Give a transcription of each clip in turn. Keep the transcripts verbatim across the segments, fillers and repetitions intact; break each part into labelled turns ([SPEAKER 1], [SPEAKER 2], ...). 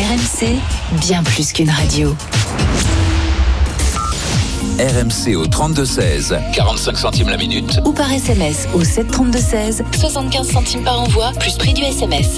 [SPEAKER 1] R M C, bien plus qu'une radio.
[SPEAKER 2] R M C au trente-deux seize, quarante-cinq centimes la minute.
[SPEAKER 1] Ou par S M S au sept trente-deux seize, soixante-quinze centimes par envoi, plus prix du S M S.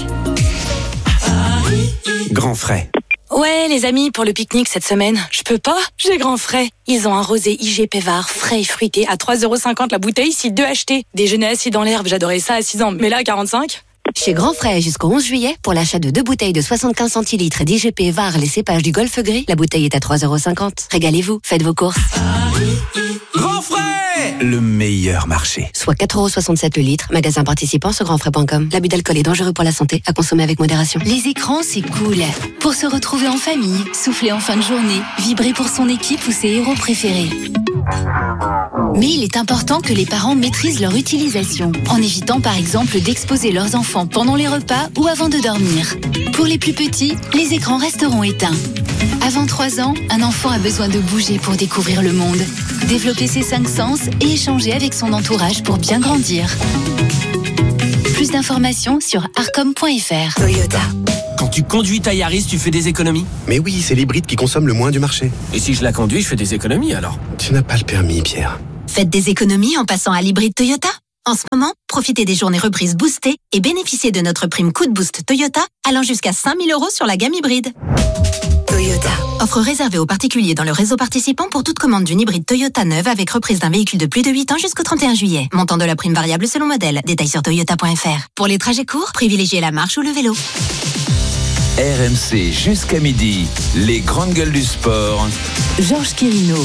[SPEAKER 3] Grand frais.
[SPEAKER 4] Ouais, les amis, pour le pique-nique cette semaine, je peux pas, j'ai grand frais. Ils ont un rosé I G Pévard, frais et fruité, à trois euros cinquante la bouteille, si deux achetés. Déjeuner assis dans l'herbe, j'adorais ça à six ans, mais là, quarante-cinq.
[SPEAKER 5] Chez Grand Frais, jusqu'au onze juillet, pour l'achat de deux bouteilles de soixante-quinze centilitres d'I G P V A R, les cépages du Golfe Gris, la bouteille est à trois euros cinquante. Régalez-vous, faites vos courses.
[SPEAKER 3] Grand frais, le meilleur marché.
[SPEAKER 5] Soit quatre euros soixante-sept le litre, magasin participant sur grand frais point com. L'abus d'alcool est dangereux pour la santé, à consommer avec modération.
[SPEAKER 1] Les écrans, c'est cool. Pour se retrouver en famille, souffler en fin de journée, vibrer pour son équipe ou ses héros préférés. Mais il est important que les parents maîtrisent leur utilisation, en évitant par exemple d'exposer leurs enfants pendant les repas ou avant de dormir. Pour les plus petits, les écrans resteront éteints. Avant trois ans, un enfant a besoin de bouger pour découvrir le monde, développer ses cinq sens et échanger avec son entourage pour bien grandir. Plus d'informations sur arcom point f r.
[SPEAKER 5] Toyota.
[SPEAKER 3] Quand tu conduis ta Yaris, tu fais des économies?
[SPEAKER 6] Mais oui, c'est l'hybride qui consomme le moins du marché.
[SPEAKER 3] Et si je la conduis, je fais des économies alors?
[SPEAKER 6] Tu n'as pas le permis, Pierre.
[SPEAKER 7] Faites des économies en passant à l'hybride Toyota. En ce moment, profitez des journées reprises boostées et bénéficiez de notre prime coup de boost Toyota allant jusqu'à cinq mille euros sur la gamme hybride.
[SPEAKER 5] Toyota.
[SPEAKER 7] Offre réservée aux particuliers dans le réseau participant pour toute commande d'une hybride Toyota neuve avec reprise d'un véhicule de plus de huit ans jusqu'au trente et un juillet. Montant de la prime variable selon modèle. Détails sur toyota point f r. Pour les trajets courts, privilégiez la marche ou le vélo.
[SPEAKER 2] R M C jusqu'à midi, les grandes gueules du sport.
[SPEAKER 1] Georges Quirino.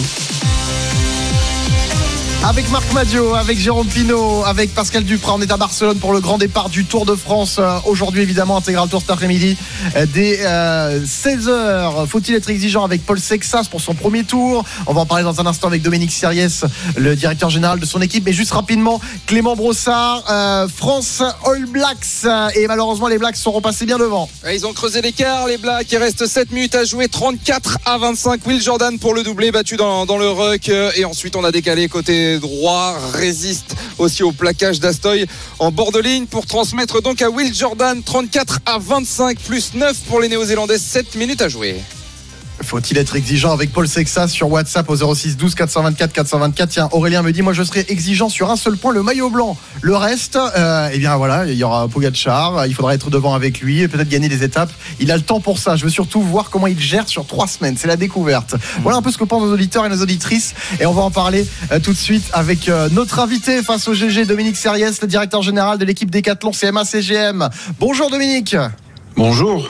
[SPEAKER 8] Avec Marc Madiot, avec Jérôme Pinault, avec Pascal Duprat, on est à Barcelone pour le grand départ du Tour de France. Euh, aujourd'hui, évidemment, Intégral Tour cet après-midi. Euh, dès euh, seize heures, faut-il être exigeant avec Paul Sexas pour son premier tour? On va en parler dans un instant avec Dominique Siriès, le directeur général de son équipe. Mais juste rapidement, Clément Brossard, euh, France All Blacks. Et malheureusement, les Blacks sont repassés bien devant.
[SPEAKER 9] Ils ont creusé l'écart, les Blacks. Il reste sept minutes à jouer, trente-quatre à vingt-cinq. Will Jordan pour le doublé, battu dans, dans le ruck. Et ensuite, on a décalé côté droit, résiste aussi au plaquage d'Astoy en bord de ligne pour transmettre donc à Will Jordan. Trente-quatre à vingt-cinq plus neuf pour les Néo-Zélandais, sept minutes à jouer.
[SPEAKER 8] Faut-il être exigeant avec Paul Sexas sur WhatsApp au zéro six douze quatre cent vingt-quatre quatre cent vingt-quatre? Tiens, Aurélien me dit, moi je serai exigeant sur un seul point, le maillot blanc. Le reste, euh, eh bien voilà, il y aura Pogacar, il faudra être devant avec lui et peut-être gagner des étapes. Il a le temps pour ça. Je veux surtout voir comment il gère sur trois semaines. C'est la découverte. Voilà un peu ce que pensent nos auditeurs et nos auditrices. Et on va en parler euh, tout de suite avec euh, notre invité face au G G, Dominique Siriès, le directeur général de l'équipe Décathlon C M A C G M. Bonjour Dominique.
[SPEAKER 10] Bonjour.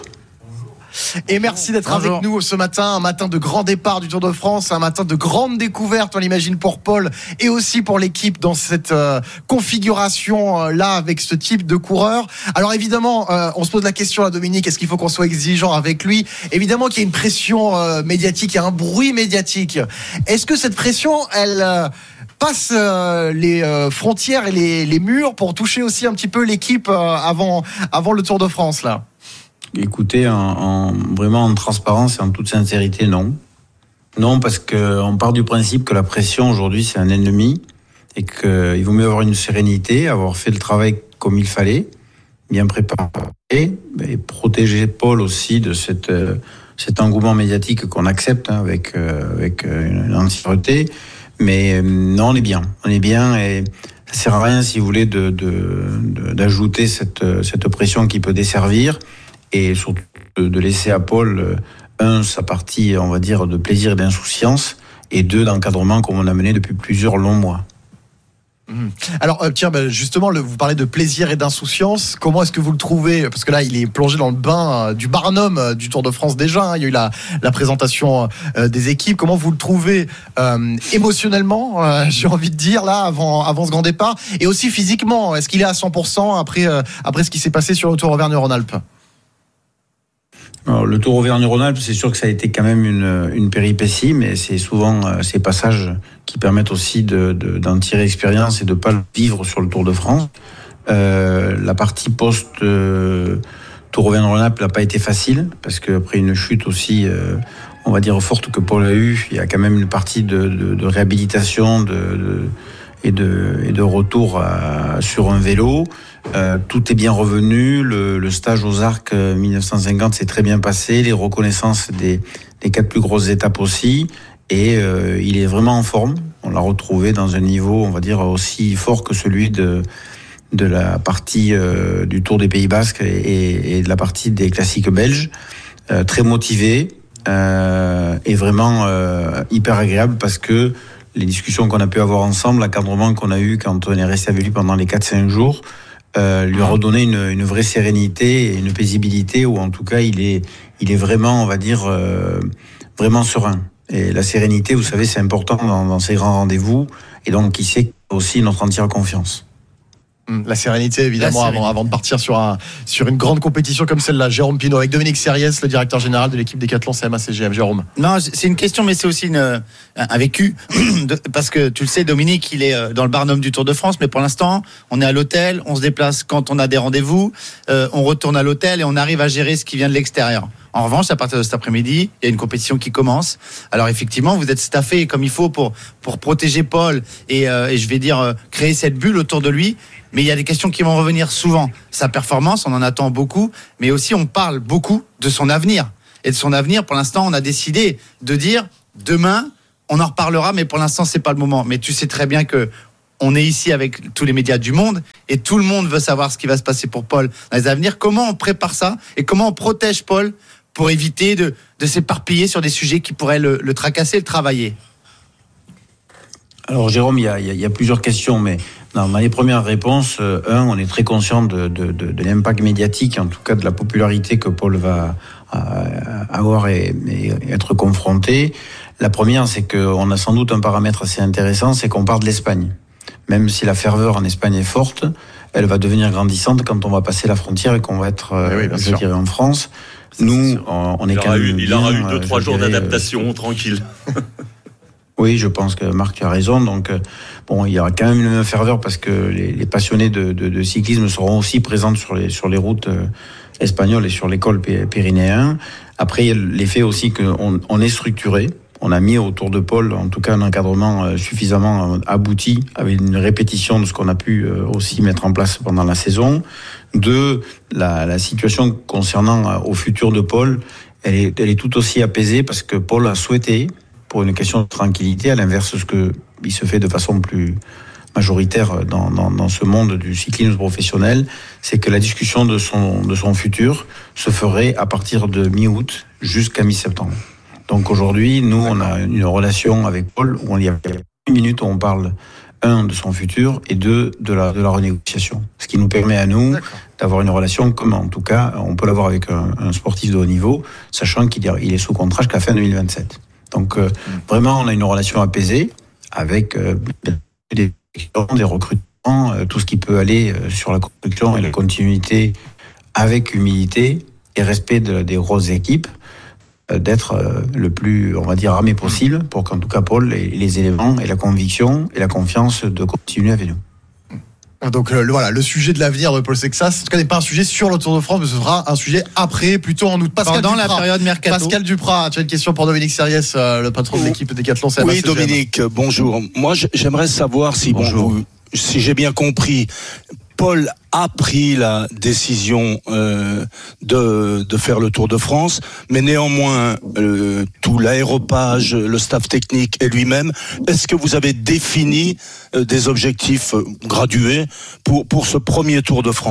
[SPEAKER 8] Et merci d'être
[SPEAKER 10] Bonjour.
[SPEAKER 8] avec nous ce matin, un matin de grand départ du Tour de France, un matin de grande découverte, on l'imagine, pour Paul et aussi pour l'équipe dans cette euh, configuration euh, là avec ce type de coureur. Alors évidemment, euh, on se pose la question à Dominique, est-ce qu'il faut qu'on soit exigeant avec lui? Évidemment qu'il y a une pression euh, médiatique, il y a un bruit médiatique. Est-ce que cette pression, elle euh, passe euh, les euh, frontières et les, les murs pour toucher aussi un petit peu l'équipe euh, avant, avant le Tour de France là?
[SPEAKER 10] Écoutez, en, en, vraiment en transparence et en toute sincérité, non. Non, parce qu'on part du principe que la pression aujourd'hui c'est un ennemi et qu'il vaut mieux avoir une sérénité, avoir fait le travail comme il fallait, bien préparé, et protéger Paul aussi de cette, euh, cet engouement médiatique qu'on accepte hein, avec, euh, avec une entièreté. Mais euh, non, on est bien, on est bien et ça sert à rien, si vous voulez, de, de, de, d'ajouter cette, cette pression qui peut desservir. Et surtout de laisser à Paul, un, sa partie, on va dire, de plaisir et d'insouciance, et deux, d'encadrement comme on a mené depuis plusieurs longs mois.
[SPEAKER 8] Mmh. Alors, euh, tiens, bah, justement, le, vous parlez de plaisir et d'insouciance. Comment est-ce que vous le trouvez? Parce que là, il est plongé dans le bain euh, du Barnum euh, du Tour de France déjà. Hein. Il y a eu la, la présentation euh, des équipes. Comment vous le trouvez euh, émotionnellement, euh, j'ai envie de dire, là, avant, avant ce grand départ? Et aussi physiquement, est-ce qu'il est à cent pour cent après, euh, après ce qui s'est passé sur le Tour Auvergne-Rhône-Alpes?
[SPEAKER 10] Alors, le Tour Auvergne-Rhône-Alpes, c'est sûr que ça a été quand même une, une péripétie, mais c'est souvent euh, ces passages qui permettent aussi de, de, d'en tirer expérience et de ne pas le vivre sur le Tour de France. Euh, la partie post euh, Tour Auvergne-Rhône-Alpes n'a pas été facile, parce qu'après une chute aussi, euh, on va dire, forte que Paul a eue, il y a quand même une partie de, de, de réhabilitation de, de, et de, et de retour à, sur un vélo. Euh, tout est bien revenu. Le, le stage aux Arcs euh, mille neuf cent cinquante s'est très bien passé. Les reconnaissances des, des quatre plus grosses étapes aussi. Et euh, il est vraiment en forme. On l'a retrouvé dans un niveau, on va dire, aussi fort que celui de, de la partie euh, du Tour des Pays Basques et, et de la partie des classiques belges. Euh, très motivé euh, et vraiment euh, hyper agréable parce que les discussions qu'on a pu avoir ensemble, l'encadrement qu'on a eu quand on est resté avec lui pendant les quatre cinq jours, euh, lui a redonné une, une vraie sérénité et une paisibilité où en tout cas il est, il est vraiment, on va dire, euh, vraiment serein. Et la sérénité, vous savez, c'est important dans, dans ces grands rendez-vous et donc il sait aussi notre entière confiance.
[SPEAKER 8] La sérénité, évidemment,
[SPEAKER 11] La sérénité.
[SPEAKER 8] Avant, avant de partir sur, un, sur une grande compétition comme celle-là. Jérôme Pinault, avec Dominique Sériès, le directeur général de l'équipe Décathlon C M A C G M. Jérôme.
[SPEAKER 11] Non, c'est une question, mais c'est aussi une, un vécu. Parce que tu le sais, Dominique, il est dans le Barnum du Tour de France, mais pour l'instant, on est à l'hôtel, on se déplace quand on a des rendez-vous, euh, on retourne à l'hôtel et on arrive à gérer ce qui vient de l'extérieur. En revanche, à partir de cet après-midi, il y a une compétition qui commence. Alors effectivement, vous êtes staffé comme il faut pour, pour protéger Paul et, euh, et je vais dire euh, créer cette bulle autour de lui. Mais il y a des questions qui vont revenir souvent. Sa performance, on en attend beaucoup, mais aussi on parle beaucoup de son avenir. Et de son avenir, pour l'instant, on a décidé de dire demain, on en reparlera, mais pour l'instant, c'est pas le moment. Mais tu sais très bien que on est ici avec tous les médias du monde et tout le monde veut savoir ce qui va se passer pour Paul dans les avenirs. Comment on prépare ça et comment on protège Paul pour éviter de, de s'éparpiller sur des sujets qui pourraient le, le tracasser, le travailler?
[SPEAKER 10] Alors Jérôme, il y a, il y a plusieurs questions, mais dans les premières réponses, euh, un, on est très conscient de, de, de, de l'impact médiatique, en tout cas de la popularité que Paul va euh, avoir et, et être confronté. La première, c'est qu'on a sans doute un paramètre assez intéressant, c'est qu'on part de l'Espagne. Même si la ferveur en Espagne est forte, elle va devenir grandissante quand on va passer la frontière et qu'on va être, euh, oui, je dirais, en France. Nous, on, on est
[SPEAKER 12] il
[SPEAKER 10] quand même
[SPEAKER 12] eu,
[SPEAKER 10] bien,
[SPEAKER 12] il aura eu deux, trois jours
[SPEAKER 10] dirais,
[SPEAKER 12] d'adaptation, euh, tranquille.
[SPEAKER 10] Oui, je pense que Marc, tu as raison. Donc, euh, bon, il y aura quand même une ferveur parce que les, les passionnés de, de, de cyclisme seront aussi présents sur les, sur les routes euh, espagnoles et sur les cols pé- pyrénéens. Après, il y a l'effet aussi qu'on on est structuré. On a mis autour de Paul, en tout cas, un encadrement euh, suffisamment euh, abouti, avec une répétition de ce qu'on a pu euh, aussi mettre en place pendant la saison. Deux, la, la situation concernant euh, au futur de Paul, elle est, elle est tout aussi apaisée parce que Paul a souhaité, pour une question de tranquillité, à l'inverse de ce que il se fait de façon plus majoritaire dans, dans, dans ce monde du cyclisme professionnel, c'est que la discussion de son, de son futur se ferait à partir de mi-août jusqu'à mi-septembre. Donc aujourd'hui, nous, on a une relation avec Paul où il y a une minute où on parle, un, de son futur et deux, de la, de la renégociation. Ce qui nous permet à nous D'accord. d'avoir une relation comme, en tout cas, on peut l'avoir avec un, un sportif de haut niveau, sachant qu'il est sous contrat jusqu'à fin deux mille vingt-sept. Donc euh, vraiment, on a une relation apaisée avec euh, des, des recrutements, euh, tout ce qui peut aller euh, sur la construction et la continuité avec humilité et respect de, des grosses équipes, euh, d'être euh, le plus, on va dire, armé possible pour qu'en tout cas Paul ait les éléments et la conviction et la confiance de continuer avec nous.
[SPEAKER 8] Donc euh, le, voilà, le sujet de l'avenir de Paul Sexas, en tout cas n'est pas un sujet sur le Tour de France, mais ce sera un sujet après, plutôt en août. Pascal
[SPEAKER 11] Pendant
[SPEAKER 8] Duprat,
[SPEAKER 11] la période mercato.
[SPEAKER 8] Pascal Duprat, tu as une question pour Dominique Sériès, euh, le patron de l'équipe Décathlon C M A C G M.
[SPEAKER 13] Oui, Dominique, bonjour. Moi, j'aimerais savoir si, bon, vous, si j'ai bien compris, Paul a pris la décision euh, de, de faire le Tour de France, mais néanmoins, euh, tout l'aéropage, le staff technique et lui-même, est-ce que vous avez défini euh, des objectifs euh, gradués pour, pour ce premier Tour de France ?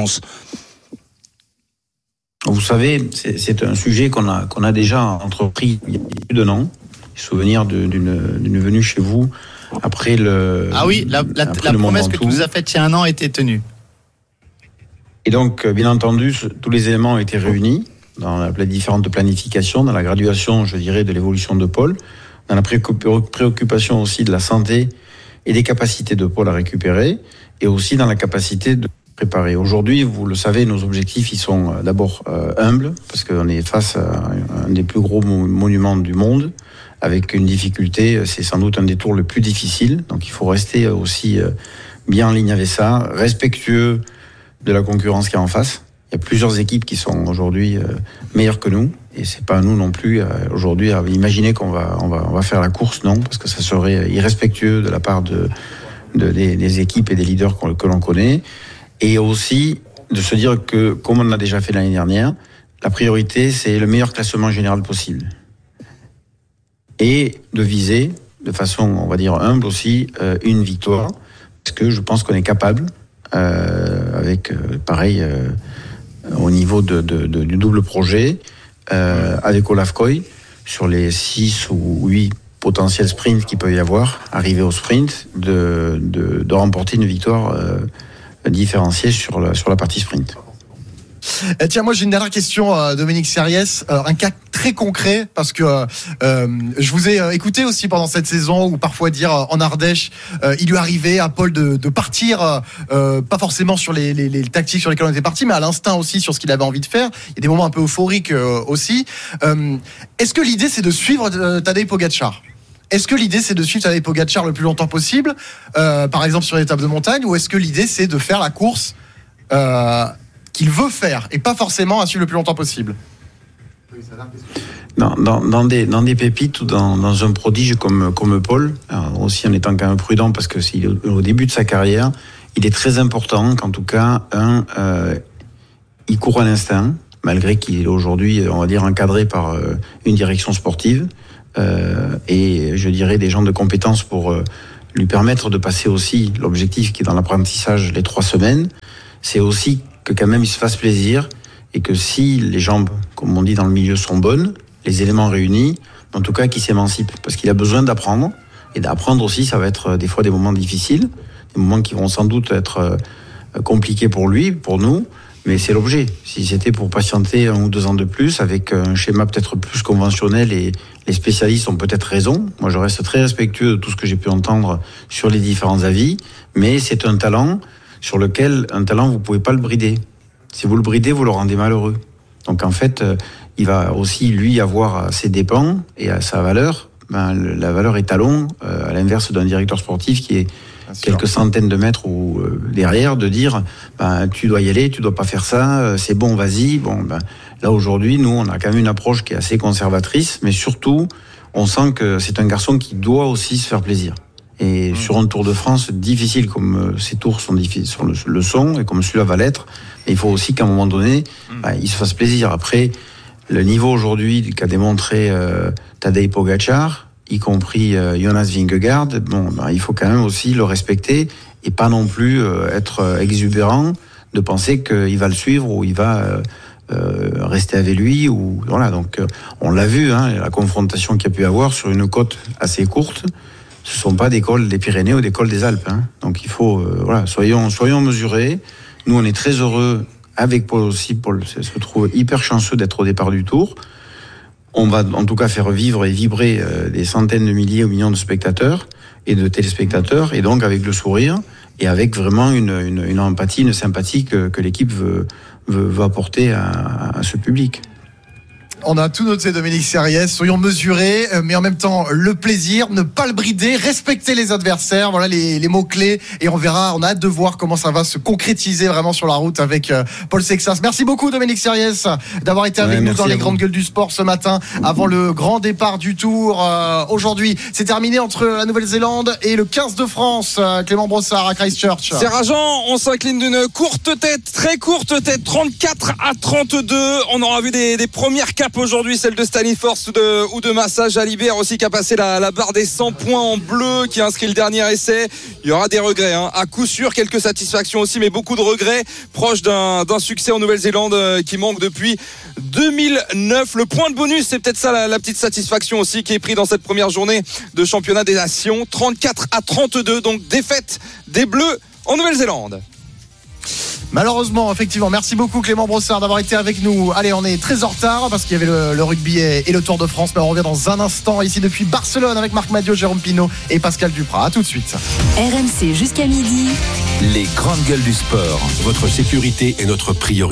[SPEAKER 10] Vous savez, c'est, c'est un sujet qu'on a, qu'on a déjà entrepris il y a plus d'un an. Souvenir de, d'une, d'une venue chez vous après le...
[SPEAKER 11] Ah oui, la, la, la promesse que tu nous as faite il y a un an était tenue.
[SPEAKER 10] Et donc, bien entendu, tous les éléments ont été réunis dans la, les différentes planifications, dans la graduation, je dirais, de l'évolution de Paul, dans la préoccupation aussi de la santé et des capacités de Paul à récupérer, et aussi dans la capacité de préparer. Aujourd'hui, vous le savez, nos objectifs, ils sont d'abord euh, humbles, parce qu'on est face à un des plus gros monuments du monde, avec une difficulté, c'est sans doute un des tours le plus difficile, donc il faut rester aussi euh, bien en ligne avec ça, respectueux de la concurrence qui est en face. Il y a plusieurs équipes qui sont aujourd'hui euh, meilleures que nous, et c'est pas à nous non plus euh, aujourd'hui à imaginer qu'on va, on va, on va faire la course, non, parce que ça serait irrespectueux de la part de, de, des, des équipes et des leaders que, que l'on connaît, et aussi de se dire que, comme on l'a déjà fait l'année dernière, la priorité, c'est le meilleur classement général possible. Et de viser, de façon, on va dire, humble aussi, euh, une victoire, parce que je pense qu'on est capable, euh, avec, euh, pareil, euh, au niveau de, de, de, du double projet, euh, avec Olaf Koy, sur les six ou huit potentiels sprints qu'il peut y avoir, arriver au sprint, de, de, de remporter une victoire euh, différenciée sur la, sur la partie sprint.
[SPEAKER 8] Et tiens, moi j'ai une dernière question, euh, Dominique Sériès, euh, un cas très concret, parce que euh, je vous ai euh, écouté aussi pendant cette saison où parfois dire euh, en Ardèche, euh, il lui arrivait à Paul de, de partir, euh, pas forcément sur les, les, les tactiques sur lesquelles on était parti, mais à l'instinct aussi sur ce qu'il avait envie de faire. Il y a des moments un peu euphoriques euh, aussi. Euh, est-ce que l'idée c'est de suivre euh, Tadej Pogačar ? Est-ce que l'idée c'est de suivre Tadej Pogačar le plus longtemps possible, euh, par exemple sur l'étape de montagne, ou est-ce que l'idée c'est de faire la course euh, qu'il veut faire et pas forcément à suivre le plus longtemps possible?
[SPEAKER 10] Dans, dans, dans, des, dans des pépites ou dans, dans un prodige comme, comme Paul, aussi en étant quand même prudent parce que c'est au début de sa carrière, il est très important qu'en tout cas, un, euh, il court à l'instinct, malgré qu'il est aujourd'hui, on va dire, encadré par euh, une direction sportive euh, et je dirais des gens de compétences pour euh, lui permettre de passer aussi l'objectif qui est dans l'apprentissage les trois semaines. C'est aussi que quand même il se fasse plaisir et que si les jambes, comme on dit dans le milieu, sont bonnes, les éléments réunis, en tout cas qu'il s'émancipe, parce qu'il a besoin d'apprendre, et d'apprendre aussi, ça va être des fois des moments difficiles, des moments qui vont sans doute être compliqués pour lui, pour nous, mais c'est l'objet. Si c'était pour patienter un ou deux ans de plus, avec un schéma peut-être plus conventionnel, et les spécialistes ont peut-être raison, moi je reste très respectueux de tout ce que j'ai pu entendre sur les différents avis, mais c'est un talent sur lequel, un talent, vous ne pouvez pas le brider. Si vous le bridez, vous le rendez malheureux. Donc en fait, euh, il va aussi, lui, avoir à ses dépens et à sa valeur, ben, la valeur étalon, euh, à l'inverse d'un directeur sportif qui est quelques centaines de mètres ou euh, derrière, de dire, ben, tu dois y aller, tu dois pas faire ça, euh, c'est bon, vas-y. Bon, ben, là, aujourd'hui, nous, on a quand même une approche qui est assez conservatrice, mais surtout, on sent que c'est un garçon qui doit aussi se faire plaisir. Et sur un Tour de France difficile comme ces tours sont difficiles, sur le, le son et comme celui-là va l'être, il faut aussi qu'à un moment donné, bah, il se fasse plaisir. Après, le niveau aujourd'hui qu'a démontré euh, Tadej Pogačar, y compris euh, Jonas Vingegaard, bon, bah, il faut quand même aussi le respecter et pas non plus euh, être exubérant de penser qu'il va le suivre ou il va euh, euh, rester avec lui. Ou voilà. Donc, euh, on l'a vu, hein, la confrontation qu'il y a pu avoir sur une côte assez courte. Ce ne sont pas des cols des Pyrénées ou des cols des Alpes. Hein. Donc il faut, euh, voilà, soyons, soyons mesurés. Nous, on est très heureux avec Paul aussi. Paul se trouve hyper chanceux d'être au départ du Tour. On va en tout cas faire vivre et vibrer euh, des centaines de milliers ou millions de spectateurs et de téléspectateurs, et donc avec le sourire et avec vraiment une, une, une empathie, une sympathie que, que l'équipe veut, veut, veut apporter à, à ce public.
[SPEAKER 8] On a tout noté, Dominique Sériès. Soyons mesurés, mais en même temps, le plaisir, ne pas le brider, respecter les adversaires. Voilà les, les mots-clés. Et on verra, on a hâte de voir comment ça va se concrétiser vraiment sur la route avec euh, Paul Sexas. Merci beaucoup, Dominique Sériès, d'avoir été avec ouais, nous dans les grandes gueules du sport ce matin, avant le grand départ du Tour. Euh, aujourd'hui, c'est terminé entre la Nouvelle-Zélande et le quinze de France. Euh, Clément Brossard à Christchurch.
[SPEAKER 9] C'est rageant. On s'incline d'une courte tête, très courte tête, trente-quatre à trente-deux. On aura vu des, des premières capes aujourd'hui, celle de Staniforth ou de, ou de Massa. Jalibert aussi qui a passé la, la barre des cent points en bleu, qui a inscrit le dernier essai. Il y aura des regrets, hein. À coup sûr, quelques satisfactions aussi, mais beaucoup de regrets, proche d'un, d'un succès en Nouvelle-Zélande euh, qui manque depuis deux mille neuf. Le point de bonus, c'est peut-être ça la, la petite satisfaction aussi qui est pris dans cette première journée de championnat des nations. trente-quatre à trente-deux, donc défaite des Bleus en Nouvelle-Zélande.
[SPEAKER 8] Malheureusement, effectivement, merci beaucoup Clément Brossard d'avoir été avec nous. Allez, on est très en retard parce qu'il y avait le, le rugby et, et le Tour de France, mais on revient dans un instant ici depuis Barcelone avec Marc Madiot, Jérôme Pinault et Pascal Duprat. À tout de suite.
[SPEAKER 1] R M C jusqu'à midi.
[SPEAKER 2] Les grandes gueules du sport.
[SPEAKER 12] Votre sécurité est notre priorité.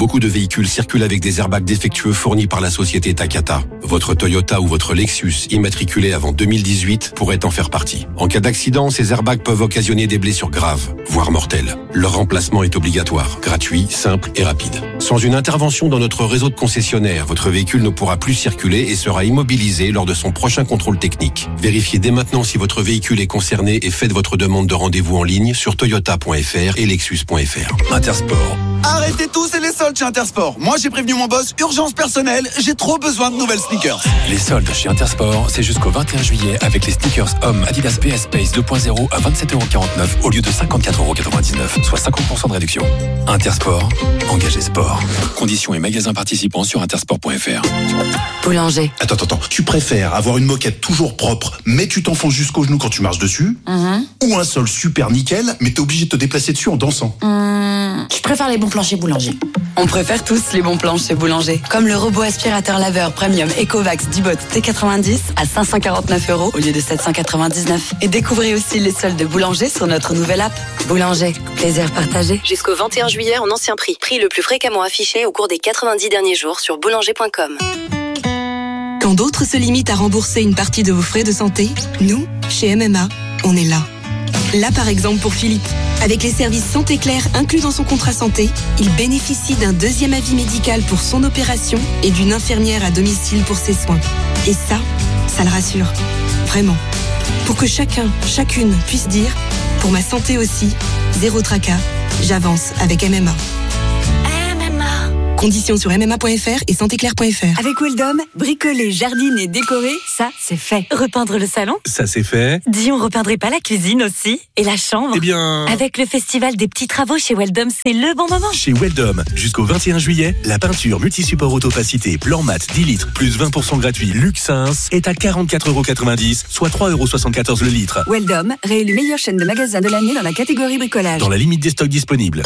[SPEAKER 12] Beaucoup de véhicules circulent avec des airbags défectueux fournis par la société Takata. Votre Toyota ou votre Lexus immatriculé avant deux mille dix-huit pourrait en faire partie. En cas d'accident, ces airbags peuvent occasionner des blessures graves, voire mortelles. Leur remplacement est obligatoire, gratuit, simple et rapide. Sans une intervention dans notre réseau de concessionnaires, votre véhicule ne pourra plus circuler et sera immobilisé lors de son prochain contrôle technique. Vérifiez dès maintenant si votre véhicule est concerné et faites votre demande de rendez-vous en ligne sur toyota point f r et lexus point f r.
[SPEAKER 14] Intersport. Arrêtez tous et les soldes chez Intersport. Moi, j'ai prévenu mon boss, urgence personnelle, j'ai trop besoin de nouvelles sneakers.
[SPEAKER 15] Les soldes chez Intersport, c'est jusqu'au vingt et un juillet avec les sneakers hommes Adidas P S Space deux point zéro à vingt-sept euros quarante-neuf au lieu de cinquante-quatre euros quatre-vingt-dix-neuf, soit cinquante pour cent de réduction. Intersport, engagé sport. Conditions et magasins participants sur intersport point f r.
[SPEAKER 5] Boulanger.
[SPEAKER 16] Attends, attends, attends. Tu préfères avoir une moquette toujours propre, mais tu t'enfonces jusqu'au genou quand tu marches dessus,
[SPEAKER 5] Mhm.
[SPEAKER 16] ou un sol super nickel, mais t'es obligé de te déplacer dessus en dansant?
[SPEAKER 5] Mmh, je préfère les bons plans chez Boulanger.
[SPEAKER 17] On préfère tous les bons plans chez Boulanger. Comme le robot aspirateur laveur premium Ecovacs Dibot T quatre-vingt-dix à cinq cent quarante-neuf euros au lieu de sept cent quatre-vingt-dix-neuf. Et découvrez aussi les soldes de Boulanger sur notre nouvelle app.
[SPEAKER 5] Boulanger, plaisir partagé.
[SPEAKER 18] Jusqu'au vingt et un juillet en ancien prix. Prix le plus fréquemment affiché au cours des quatre-vingt-dix derniers jours sur boulanger point com.
[SPEAKER 19] Quand d'autres se limitent à rembourser une partie de vos frais de santé, nous, chez M M A, on est là. Là, par exemple, pour Philippe. Avec les services Santé Claire inclus dans son contrat santé, il bénéficie d'un deuxième avis médical pour son opération et d'une infirmière à domicile pour ses soins. Et ça, ça le rassure. Vraiment. Pour que chacun, chacune puisse dire, pour ma santé aussi, zéro tracas, j'avance avec M M A. Conditions sur m m a point f r et santé claire point f r.
[SPEAKER 20] Avec Weldom, bricoler, jardiner, décorer, ça, c'est fait.
[SPEAKER 21] Repeindre le salon?
[SPEAKER 22] Ça, c'est fait.
[SPEAKER 21] Dis, on repeindrait pas la cuisine aussi? Et la chambre?
[SPEAKER 22] Eh bien...
[SPEAKER 21] Avec le festival des petits travaux chez Weldom, c'est le bon moment.
[SPEAKER 22] Chez Weldom, jusqu'au vingt et un juillet, la peinture multi-support autopacité blanc mat dix litres plus vingt pour cent gratuit Luxins est à quarante-quatre euros quatre-vingt-dix, soit trois euros soixante-quatorze le litre.
[SPEAKER 20] Weldom, réélu meilleure chaîne de magasins de l'année dans la catégorie bricolage.
[SPEAKER 22] Dans la limite des stocks disponibles.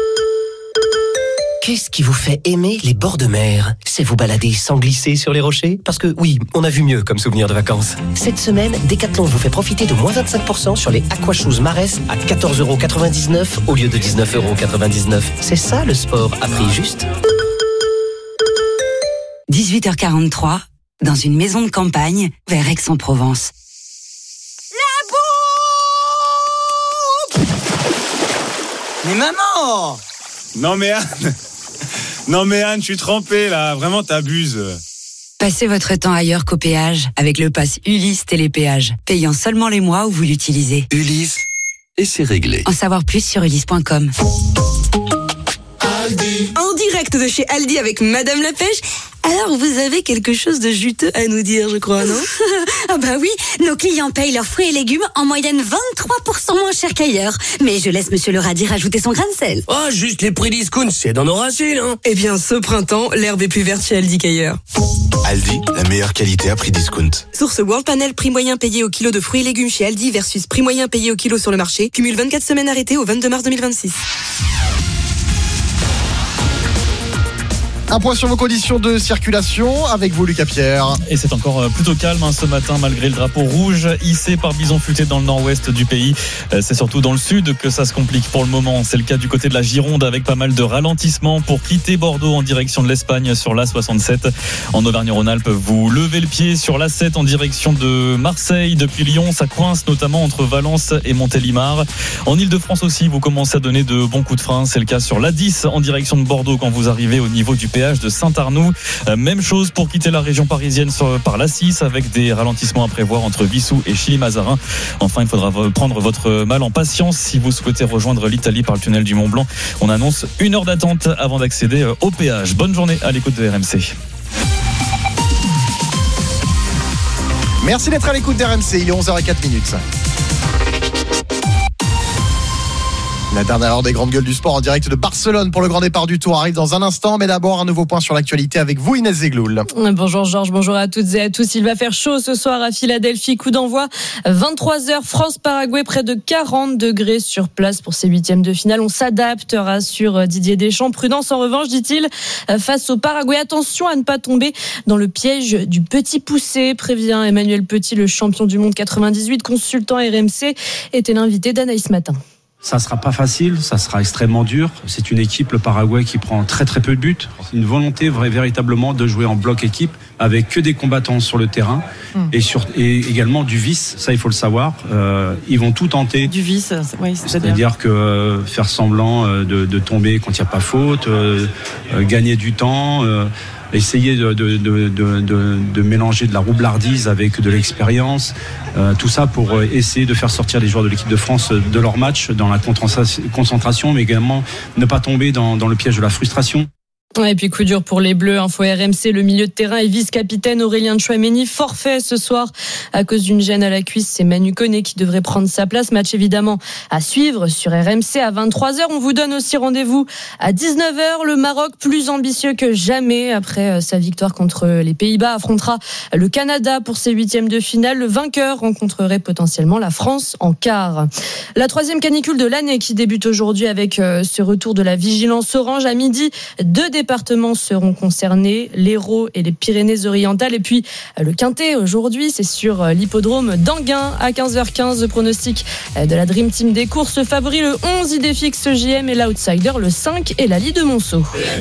[SPEAKER 23] Qu'est-ce qui vous fait aimer les bords de mer? C'est vous balader sans glisser sur les rochers? Parce que oui, on a vu mieux comme souvenir de vacances. Cette semaine, Decathlon vous fait profiter de moins vingt-cinq pour cent sur les Aquashoes Marès à quatorze euros quatre-vingt-dix-neuf au lieu de dix-neuf euros quatre-vingt-dix-neuf. C'est ça le sport à prix juste.
[SPEAKER 20] dix-huit heures quarante-trois, dans une maison de campagne, vers Aix-en-Provence.
[SPEAKER 24] La bouffe! Mais maman!
[SPEAKER 25] Non mais Anne, non mais Anne, je suis trempé là, vraiment t'abuses.
[SPEAKER 20] Passez votre temps ailleurs qu'au péage avec le pass Ulysse Télépéage, payant seulement les mois où vous l'utilisez.
[SPEAKER 2] Ulysse, et c'est réglé.
[SPEAKER 20] En savoir plus sur ulysse point com.
[SPEAKER 24] Aldi.
[SPEAKER 19] En direct de chez Aldi avec Madame la Pêche. Alors, vous avez quelque chose de juteux à nous dire, je crois, non?
[SPEAKER 26] Ah bah oui, nos clients payent leurs fruits et légumes en moyenne vingt-trois pour cent moins cher qu'ailleurs. Mais je laisse Monsieur le radis rajouter son grain de sel.
[SPEAKER 3] Oh, juste les prix discount, c'est dans nos racines, hein.
[SPEAKER 19] Eh bien, ce printemps, l'herbe est plus verte chez Aldi qu'ailleurs.
[SPEAKER 16] Aldi, la meilleure qualité à prix discount.
[SPEAKER 19] Source World Panel, prix moyen payé au kilo de fruits et légumes chez Aldi versus prix moyen payé au kilo sur le marché. Cumule vingt-quatre semaines arrêtées au vingt-deux mars deux mille vingt-six.
[SPEAKER 8] Un point sur vos conditions de circulation avec vous, Lucas Pierre.
[SPEAKER 27] Et c'est encore plutôt calme hein, ce matin malgré le drapeau rouge hissé par Bison Futé dans le nord-ouest du pays. C'est surtout dans le sud que ça se complique pour le moment. C'est le cas du côté de la Gironde avec pas mal de ralentissements pour quitter Bordeaux en direction de l'Espagne sur l'A soixante-sept. En Auvergne-Rhône-Alpes, vous levez le pied sur l'A sept en direction de Marseille. Depuis Lyon, ça coince notamment entre Valence et Montélimar. En Ile-de-France aussi, vous commencez à donner de bons coups de frein. C'est le cas sur l'A dix en direction de Bordeaux quand vous arrivez au niveau du péage de Saint-Arnoux. Même chose pour quitter la région parisienne par l'A six avec des ralentissements à prévoir entre Vissou et Chilly-Mazarin. Enfin, il faudra prendre votre mal en patience si vous souhaitez rejoindre l'Italie par le tunnel du Mont-Blanc. On annonce une heure d'attente avant d'accéder au péage. Bonne journée à l'écoute de R M C.
[SPEAKER 8] Merci d'être à l'écoute d'R M C, il est onze heures zéro quatre minutes. La dernière heure des grandes gueules du sport en direct de Barcelone pour le grand départ du Tour arrive dans un instant, mais d'abord un nouveau point sur l'actualité avec vous, Inès Zegloul.
[SPEAKER 28] Bonjour Georges, bonjour à toutes et à tous. Il va faire chaud ce soir à Philadelphie, coup d'envoi vingt-trois heures France-Paraguay, près de quarante degrés sur place pour ces huitièmes de finale. On s'adapte, rassure Didier Deschamps. Prudence en revanche, dit-il, face au Paraguay. Attention à ne pas tomber dans le piège du petit poussé, prévient Emmanuel Petit, le champion du monde quatre-vingt-dix-huit, consultant R M C, était l'invité d'Anaïs Matin.
[SPEAKER 1] Ça sera pas facile, ça sera extrêmement dur. C'est une équipe, le Paraguay, qui prend très très peu de buts. Une volonté vraie, véritablement de jouer en bloc équipe avec que des combattants sur le terrain mmh. et, sur, et également du vice. Ça, il faut le savoir. Euh, ils vont tout tenter.
[SPEAKER 28] Du vice, oui, c'est-à-dire,
[SPEAKER 1] c'est-à-dire que euh, faire semblant euh, de, de tomber quand il n'y a pas faute, euh, euh, gagner du temps. Euh, essayer de, de, de, de, de, de mélanger de la roublardise avec de l'expérience, euh, tout ça pour essayer de faire sortir les joueurs de l'équipe de France de leur match dans la concentration, mais également ne pas tomber dans, dans le piège de la frustration.
[SPEAKER 28] Ouais, et puis coup dur pour les Bleus, info R M C, le milieu de terrain et vice-capitaine Aurélien Tchouaméni forfait ce soir à cause d'une gêne à la cuisse. C'est Manu Koné qui devrait prendre sa place. Match évidemment à suivre sur R M C à vingt-trois heures. On vous donne aussi rendez-vous à dix-neuf heures. Le Maroc, plus ambitieux que jamais après sa victoire contre les Pays-Bas, affrontera le Canada pour ses huitièmes de finale. Le vainqueur rencontrerait potentiellement la France en quart. La troisième canicule de l'année qui débute aujourd'hui avec ce retour de la vigilance orange à midi. Deux départements seront concernés, l'Hérault et les Pyrénées-Orientales. Et puis le Quintet aujourd'hui, c'est sur l'hippodrome d'Anguin à quinze heures quinze. Le pronostic de la Dream Team des courses favoris, le onze Idéfix J M et l'outsider le cinq et la Lie de Monceau.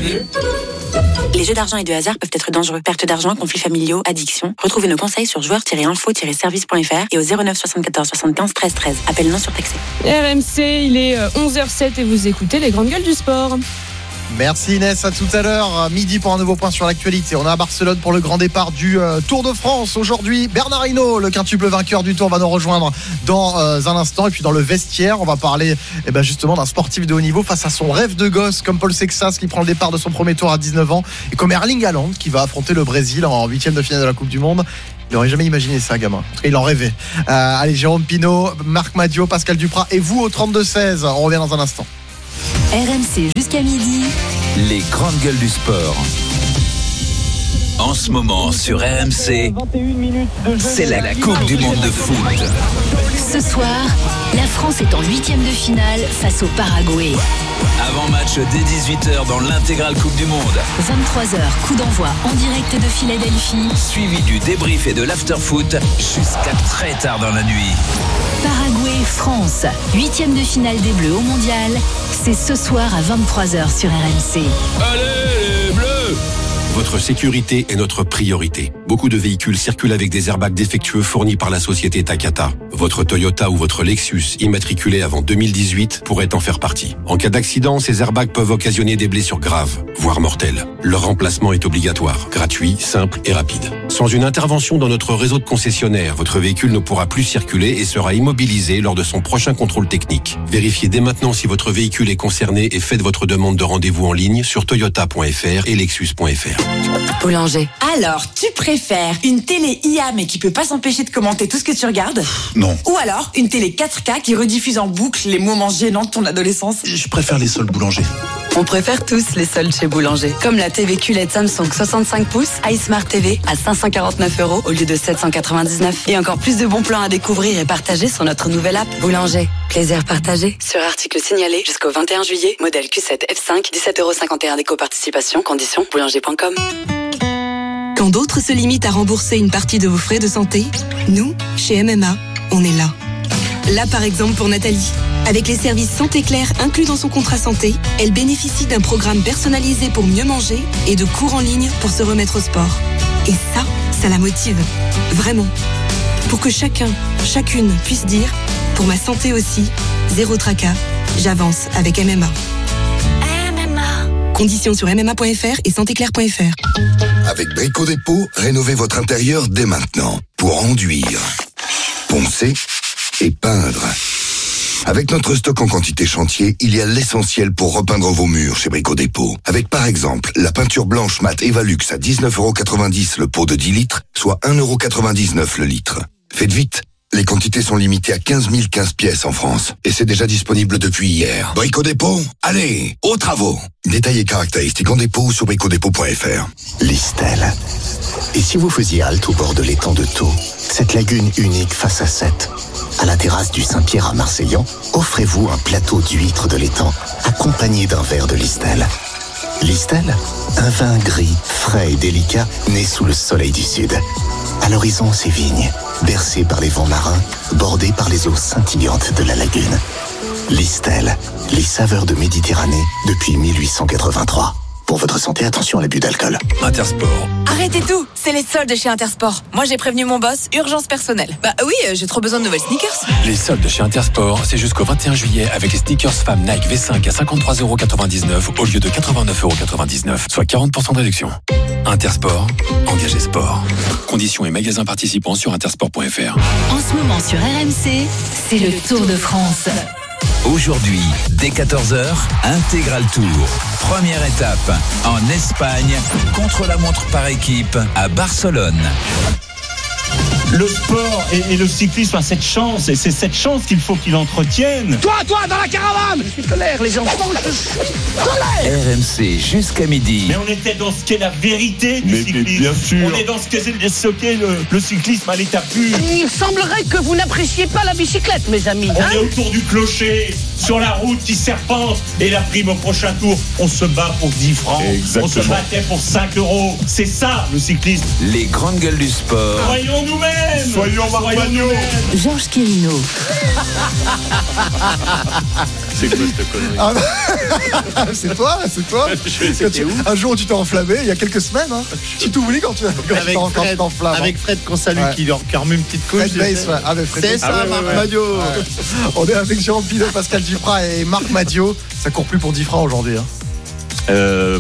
[SPEAKER 4] Les jeux d'argent et de hasard peuvent être dangereux. Perte d'argent, conflits familiaux, addiction. Retrouvez nos conseils sur joueurs tiret info tiret service point f r et au zéro neuf soixante-quatorze soixante-quinze treize treize. Appel non surtaxé.
[SPEAKER 28] R M C, il est onze heures sept et vous écoutez les grandes gueules du sport.
[SPEAKER 8] Merci Inès, à tout à l'heure, midi pour un nouveau point sur l'actualité. On est à Barcelone pour le grand départ du euh, Tour de France. Aujourd'hui, Bernard Hinault, le quintuple vainqueur du Tour, va nous rejoindre dans euh, un instant. Et puis dans le vestiaire, on va parler eh ben, justement d'un sportif de haut niveau face à son rêve de gosse, comme Paul Sexas qui prend le départ de son premier tour à dix-neuf ans, et comme Erling Haaland qui va affronter le Brésil en huitième de finale de la Coupe du Monde. Il n'aurait jamais imaginé ça, gamin. En tout cas, il en rêvait. Euh, allez, Jérôme Pinault, Marc Madiot, Pascal Duprat et vous au trente-deux seize. On revient dans un instant.
[SPEAKER 5] R M C jusqu'à midi.
[SPEAKER 2] Les grandes gueules du sport. En ce moment sur R M C, c'est la Coupe du Monde de foot.
[SPEAKER 5] Ce soir, la France est en huitième de finale face au Paraguay.
[SPEAKER 2] Avant-match dès dix-huit heures dans l'intégrale Coupe du Monde.
[SPEAKER 5] vingt-trois heures, coup d'envoi en direct de Philadelphie.
[SPEAKER 2] Suivi du débrief et de l'after-foot jusqu'à très tard dans la nuit.
[SPEAKER 5] Paraguay-France, huitième de finale des Bleus au Mondial. C'est ce soir à vingt-trois heures sur R M C.
[SPEAKER 12] Allez les Bleus! Votre sécurité est notre priorité. Beaucoup de véhicules circulent avec des airbags défectueux fournis par la société Takata. Votre Toyota ou votre Lexus, immatriculé avant deux mille dix-huit, pourrait en faire partie. En cas d'accident, ces airbags peuvent occasionner des blessures graves, voire mortelles. Leur remplacement est obligatoire, gratuit, simple et rapide. Sans une intervention dans notre réseau de concessionnaires, votre véhicule ne pourra plus circuler et sera immobilisé lors de son prochain contrôle technique. Vérifiez dès maintenant si votre véhicule est concerné et faites votre demande de rendez-vous en ligne sur toyota point f r et lexus point f r.
[SPEAKER 17] Boulanger. Alors, tu préfères une télé I A mais qui peut pas s'empêcher de commenter tout ce que tu regardes?
[SPEAKER 16] Non.
[SPEAKER 17] Ou alors une télé quatre K qui rediffuse en boucle les moments gênants de ton adolescence?
[SPEAKER 16] Je préfère les soldes Boulanger.
[SPEAKER 17] On préfère tous les soldes chez Boulanger. Comme la T V Q L E D Samsung soixante-cinq pouces, iSmart T V à cinq cent quarante-neuf euros au lieu de sept cent quatre-vingt-dix-neuf. Et encore plus de bons plans à découvrir et partager sur notre nouvelle app. Boulanger. Plaisir partagé. Sur article signalé jusqu'au vingt et un juillet. Modèle Q sept F cinq, dix-sept euros cinquante et un d'éco-participation. Conditions boulanger point com.
[SPEAKER 19] Quand d'autres se limitent à rembourser une partie de vos frais de santé, nous, chez M M A, on est là. Là, par exemple, pour Nathalie. Avec les services Santé Claire inclus dans son contrat santé, elle bénéficie d'un programme personnalisé pour mieux manger et de cours en ligne pour se remettre au sport. Et ça, ça la motive. Vraiment. Pour que chacun, chacune puisse dire, pour ma santé aussi, zéro tracas, j'avance avec M M A. Conditions sur m m a point f r et santé claire point f r.
[SPEAKER 6] Avec Brico Dépôt, rénovez votre intérieur dès maintenant pour enduire, poncer et peindre. Avec notre stock en quantité chantier, il y a l'essentiel pour repeindre vos murs chez Brico Dépôt. Avec par exemple la peinture blanche mat Evalux à dix-neuf euros quatre-vingt-dix le pot de dix litres, soit un euro quatre-vingt-dix-neuf le litre. Faites vite, les quantités sont limitées à quinze mille quinze pièces en France. Et c'est déjà disponible depuis hier. Brico Dépôt, allez, aux travaux. Détails et caractéristiques en dépôt ou sur brico dépôt point f r.
[SPEAKER 7] Listel. Et si vous faisiez halte au bord de l'étang de Thau, cette lagune unique face à Sète, à la terrasse du Saint-Pierre à Marseillan, offrez-vous un plateau d'huîtres de l'étang accompagné d'un verre de Listel. Listel, un vin gris, frais et délicat, né sous le soleil du Sud. À l'horizon, ses vignes, bercées par les vents marins, bordées par les eaux scintillantes de la lagune. Listel, les saveurs de Méditerranée depuis mille huit cent quatre-vingt-trois. Pour votre santé, attention à l'abus d'alcool.
[SPEAKER 12] Intersport.
[SPEAKER 9] Arrêtez tout, c'est les soldes chez Intersport. Moi j'ai prévenu mon boss, urgence personnelle. Bah oui, j'ai trop besoin de nouvelles sneakers.
[SPEAKER 12] Les soldes chez Intersport, c'est jusqu'au vingt et un juillet avec les sneakers femmes Nike V cinq à cinquante-trois euros quatre-vingt-dix-neuf au lieu de quatre-vingt-neuf euros quatre-vingt-dix-neuf, soit quarante pour cent de réduction. Intersport, engagé sport. Conditions et magasins participants sur intersport point f r.
[SPEAKER 10] En ce moment sur R M C, c'est le Tour de France.
[SPEAKER 2] Aujourd'hui, dès quatorze heures, Intégral Tour. Première étape en Espagne, contre-la-montre par équipe à Barcelone.
[SPEAKER 11] Le sport et, et le cyclisme a cette chance, et c'est cette chance qu'il faut qu'il entretienne.
[SPEAKER 3] Toi, toi, dans la caravane! Je suis colère, les enfants, je suis colère!
[SPEAKER 2] R M C jusqu'à midi.
[SPEAKER 11] Mais on était dans ce qu'est la vérité du
[SPEAKER 12] mais,
[SPEAKER 11] cyclisme.
[SPEAKER 12] Mais bien sûr.
[SPEAKER 11] On est dans ce qu'est, ce qu'est le, le cyclisme à l'état pur.
[SPEAKER 3] Il semblerait que vous n'appréciez pas la bicyclette, mes amis.
[SPEAKER 11] On
[SPEAKER 3] hein
[SPEAKER 11] est autour du clocher, sur la route qui serpente, et la prime au prochain tour, on se bat pour dix francs. Exactement. On se battait pour cinq euros. C'est ça, le cyclisme.
[SPEAKER 2] Les grandes gueules du sport.
[SPEAKER 11] Soyons nous-mêmes.
[SPEAKER 12] Soyons Marmagno.
[SPEAKER 10] Georges Quirino.
[SPEAKER 12] C'est quoi cette connerie?
[SPEAKER 8] Ah bah, c'est toi, c'est toi. Tu, un jour où tu t'es enflammé, il y a quelques semaines, hein. Tu t'oublies quand tu quand
[SPEAKER 13] avec,
[SPEAKER 8] tu
[SPEAKER 13] Fred,
[SPEAKER 8] t'enflammes.
[SPEAKER 13] avec Fred qu'on salue, ouais. Qui leur remet une petite couche.
[SPEAKER 8] Fred Bass, ouais. Ah, Fred
[SPEAKER 13] c'est ça, ah, ouais, Marc ouais, Madio.
[SPEAKER 8] Ouais. On est avec Jérôme Pinot, Pascal Duprat et Marc Madio. Ça court plus pour dix francs aujourd'hui. Hein.
[SPEAKER 11] Euh.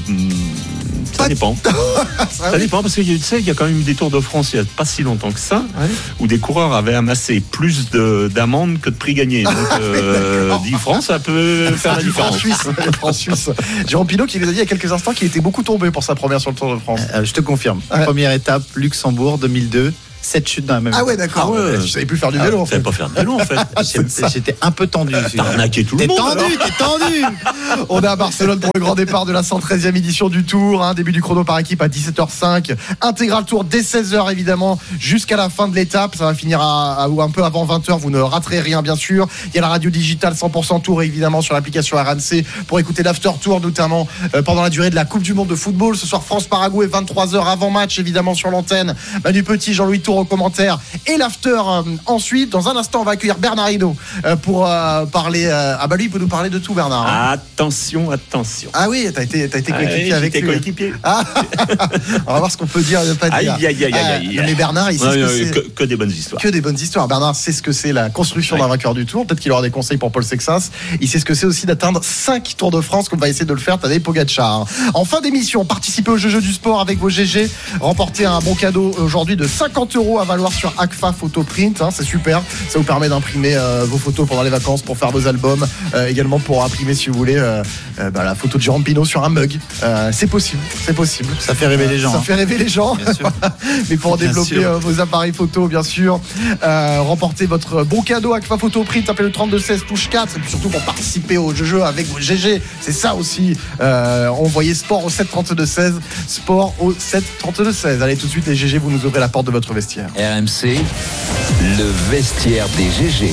[SPEAKER 11] Ça dépend. Ça dépend parce que tu sais, il y a quand même eu des Tours de France il n'y a pas si longtemps que ça, ouais. Où des coureurs avaient amassé plus de, d'amendes que de prix gagnés. Donc euh, dix francs, ça peut faire la différence.
[SPEAKER 8] France Suisse. Jérôme Pinot qui nous a dit il y a quelques instants qu'il était beaucoup tombé pour sa première sur le Tour de France.
[SPEAKER 13] Euh, je te confirme. Ouais. Première étape, Luxembourg deux mille deux. Sept chutes dans la même.
[SPEAKER 8] Ah ouais, d'accord. Ah ouais. Je savais plus faire du vélo.
[SPEAKER 11] Ah,
[SPEAKER 8] en fait.
[SPEAKER 11] Je savais pas faire du vélo en fait.
[SPEAKER 13] J'étais un peu tendu.
[SPEAKER 11] T'as arnaqué tout le monde.
[SPEAKER 13] T'es tendu, t'es tendu.
[SPEAKER 8] On est à Barcelone pour le grand départ de la cent treizième édition du Tour. Hein, début du chrono par équipe à dix-sept heures cinq. Intégral Tour dès seize heures évidemment jusqu'à la fin de l'étape. Ça va finir à, à ou un peu avant vingt heures. Vous ne raterez rien bien sûr. Il y a la radio digitale cent pour cent Tour évidemment sur l'application R M C pour écouter l'after tour notamment euh, pendant la durée de la Coupe du Monde de football. Ce soir France-Paraguay vingt-trois heures avant match évidemment sur l'antenne. Manu Petit, Jean-Louis Tour au commentaire. Et l'after euh, ensuite. Dans un instant, on va accueillir Bernard Hinault euh, pour euh, parler. Euh, ah bah lui, il peut nous parler de tout, Bernard. Hein.
[SPEAKER 11] Attention, attention.
[SPEAKER 8] Ah oui, t'as été, t'as été coéquipier ah, oui, avec lui.
[SPEAKER 11] coéquipier.
[SPEAKER 8] Ah, on va voir ce qu'on peut dire et ne pas dire.
[SPEAKER 11] Aïe, aïe, aïe,
[SPEAKER 8] ah,
[SPEAKER 11] aïe.
[SPEAKER 8] Mais Bernard, il sait
[SPEAKER 11] ouais,
[SPEAKER 8] ce que
[SPEAKER 11] ouais,
[SPEAKER 8] c'est.
[SPEAKER 11] Que, que des bonnes histoires.
[SPEAKER 8] Que des bonnes histoires. Bernard sait ce que c'est la construction ouais. d'un vainqueur du Tour. Peut-être qu'il aura des conseils pour Paul Sexas. Il sait ce que c'est aussi d'atteindre cinq Tours de France, comme va essayer de le faire Tadej Pogacar. En fin d'émission, participez au jeu du sport avec vos G G. Remportez un bon cadeau aujourd'hui de cinquante euros à valoir sur Agfa Photoprint. Hein, c'est super. Ça vous permet d'imprimer euh, vos photos pendant les vacances pour faire vos albums. Euh, également pour imprimer, si vous voulez, euh, euh, bah, la photo de Jérôme Pinot sur un mug. Euh, c'est possible. C'est possible.
[SPEAKER 13] Ça fait rêver
[SPEAKER 8] euh,
[SPEAKER 13] les gens.
[SPEAKER 8] Ça
[SPEAKER 13] hein.
[SPEAKER 8] fait rêver les gens. Mais pour bien développer euh, vos appareils photo, bien sûr. Euh, remportez votre bon cadeau Agfa Photoprint. Appelez le trente-deux seize touche quatre. Et puis surtout pour participer au jeu avec vos G G. C'est ça aussi. Euh, envoyez sport au sept trente-deux seize. Sport au sept trente-deux seize. Allez, tout de suite, les G G, vous nous ouvrez la porte de votre vestiaire.
[SPEAKER 2] R M C, le vestiaire des G G.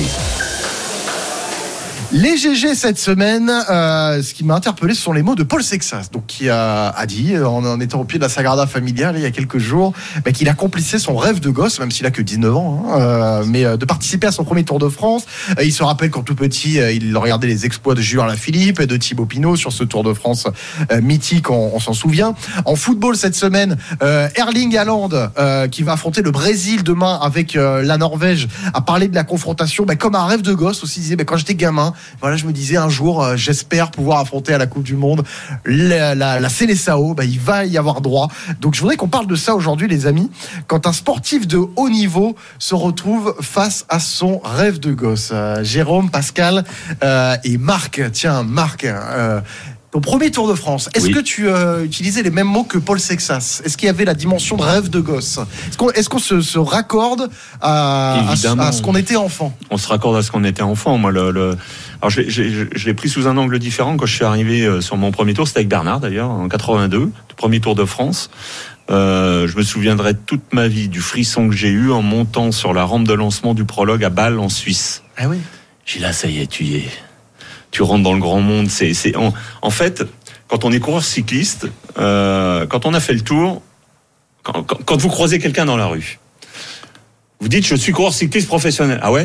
[SPEAKER 8] Les G G cette semaine, euh, ce qui m'a interpellé, ce sont les mots de Paul Sexas, donc qui a, a dit, en, en étant au pied de la Sagrada Familia il y a quelques jours, bah, qu'il accomplissait son rêve de gosse, même s'il a que dix-neuf ans, hein, euh, mais euh, de participer à son premier Tour de France. Euh, il se rappelle qu'en tout petit, euh, il regardait les exploits de Julien Lafilippe et de Thibaut Pinot sur ce Tour de France euh, mythique, on, on s'en souvient. En football cette semaine, euh, Erling Haaland, euh, qui va affronter le Brésil demain avec euh, la Norvège, a parlé de la confrontation bah, comme un rêve de gosse aussi. Il disait, bah, quand j'étais gamin, voilà, je me disais un jour, euh, j'espère pouvoir affronter à la Coupe du Monde la, la, la Seleção. Bah, il va y avoir droit. Donc, je voudrais qu'on parle de ça aujourd'hui, les amis. Quand un sportif de haut niveau se retrouve face à son rêve de gosse. Euh, Jérôme, Pascal euh, et Marc. Tiens, Marc. Euh, Ton premier Tour de France, est-ce oui. que tu euh, utilisais les mêmes mots que Paul Sexas? Est-ce qu'il y avait la dimension de rêve de gosse? Est-ce qu'on, est-ce qu'on se, se raccorde à, à, à ce qu'on était enfant?
[SPEAKER 11] On se raccorde à ce qu'on était enfant. Moi, le, le... Alors, je, l'ai, je, je l'ai pris sous un angle différent quand je suis arrivé sur mon premier tour. C'était avec Bernard d'ailleurs, en quatre-vingt-deux, le premier Tour de France. Euh, je me souviendrai toute ma vie du frisson que j'ai eu en montant sur la rampe de lancement du prologue à Bâle en Suisse.
[SPEAKER 8] Ah oui.
[SPEAKER 11] J'ai dit là, ça y est, tu y es. Tu rentres dans le grand monde. C'est, c'est en, en fait, quand on est coureur cycliste, euh, quand on a fait le tour, quand, quand, quand vous croisez quelqu'un dans la rue, vous dites je suis coureur cycliste professionnel. Ah ouais?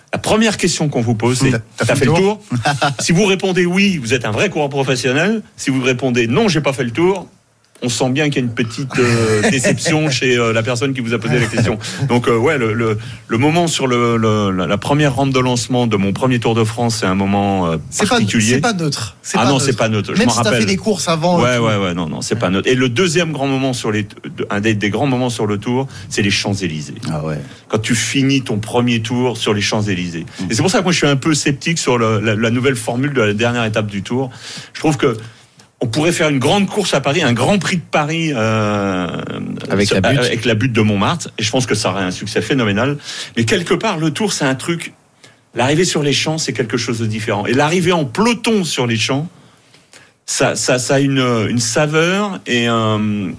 [SPEAKER 11] La première question qu'on vous pose, c'est
[SPEAKER 8] T'as
[SPEAKER 11] t'as fait le tour? Si vous répondez oui, vous êtes un vrai coureur professionnel. Si vous répondez non, j'ai pas fait le tour, on sent bien qu'il y a une petite euh, déception chez euh, la personne qui vous a posé la question. Donc euh, ouais, le, le, le moment sur le, le, la première rampe de lancement de mon premier Tour de France, c'est un moment euh,
[SPEAKER 8] C'est
[SPEAKER 11] particulier.
[SPEAKER 8] pas, c'est pas neutre. C'est
[SPEAKER 11] ah
[SPEAKER 8] pas
[SPEAKER 11] non,
[SPEAKER 8] neutre.
[SPEAKER 11] c'est pas neutre. Je
[SPEAKER 8] Même
[SPEAKER 11] m'en
[SPEAKER 8] si t'as
[SPEAKER 11] rappelle.
[SPEAKER 8] fait des courses avant.
[SPEAKER 11] Ouais, ouais, ouais, non, non, c'est pas neutre. Et le deuxième grand moment sur les, un des, des grands moments sur le Tour, c'est les Champs-Élysées.
[SPEAKER 13] Ah ouais.
[SPEAKER 11] Quand tu finis ton premier tour sur les Champs-Élysées. Et c'est pour ça que moi je suis un peu sceptique sur le, la, la nouvelle formule de la dernière étape du Tour. Je trouve que on pourrait faire une grande course à Paris, un grand prix de Paris euh,
[SPEAKER 13] avec, la butte.
[SPEAKER 11] avec la butte de Montmartre, et je pense que ça aurait un succès phénoménal. Mais quelque part, le Tour, c'est un truc. L'arrivée sur les champs, c'est quelque chose de différent. Et l'arrivée en peloton sur les champs, ça, ça, ça a une, une saveur et un.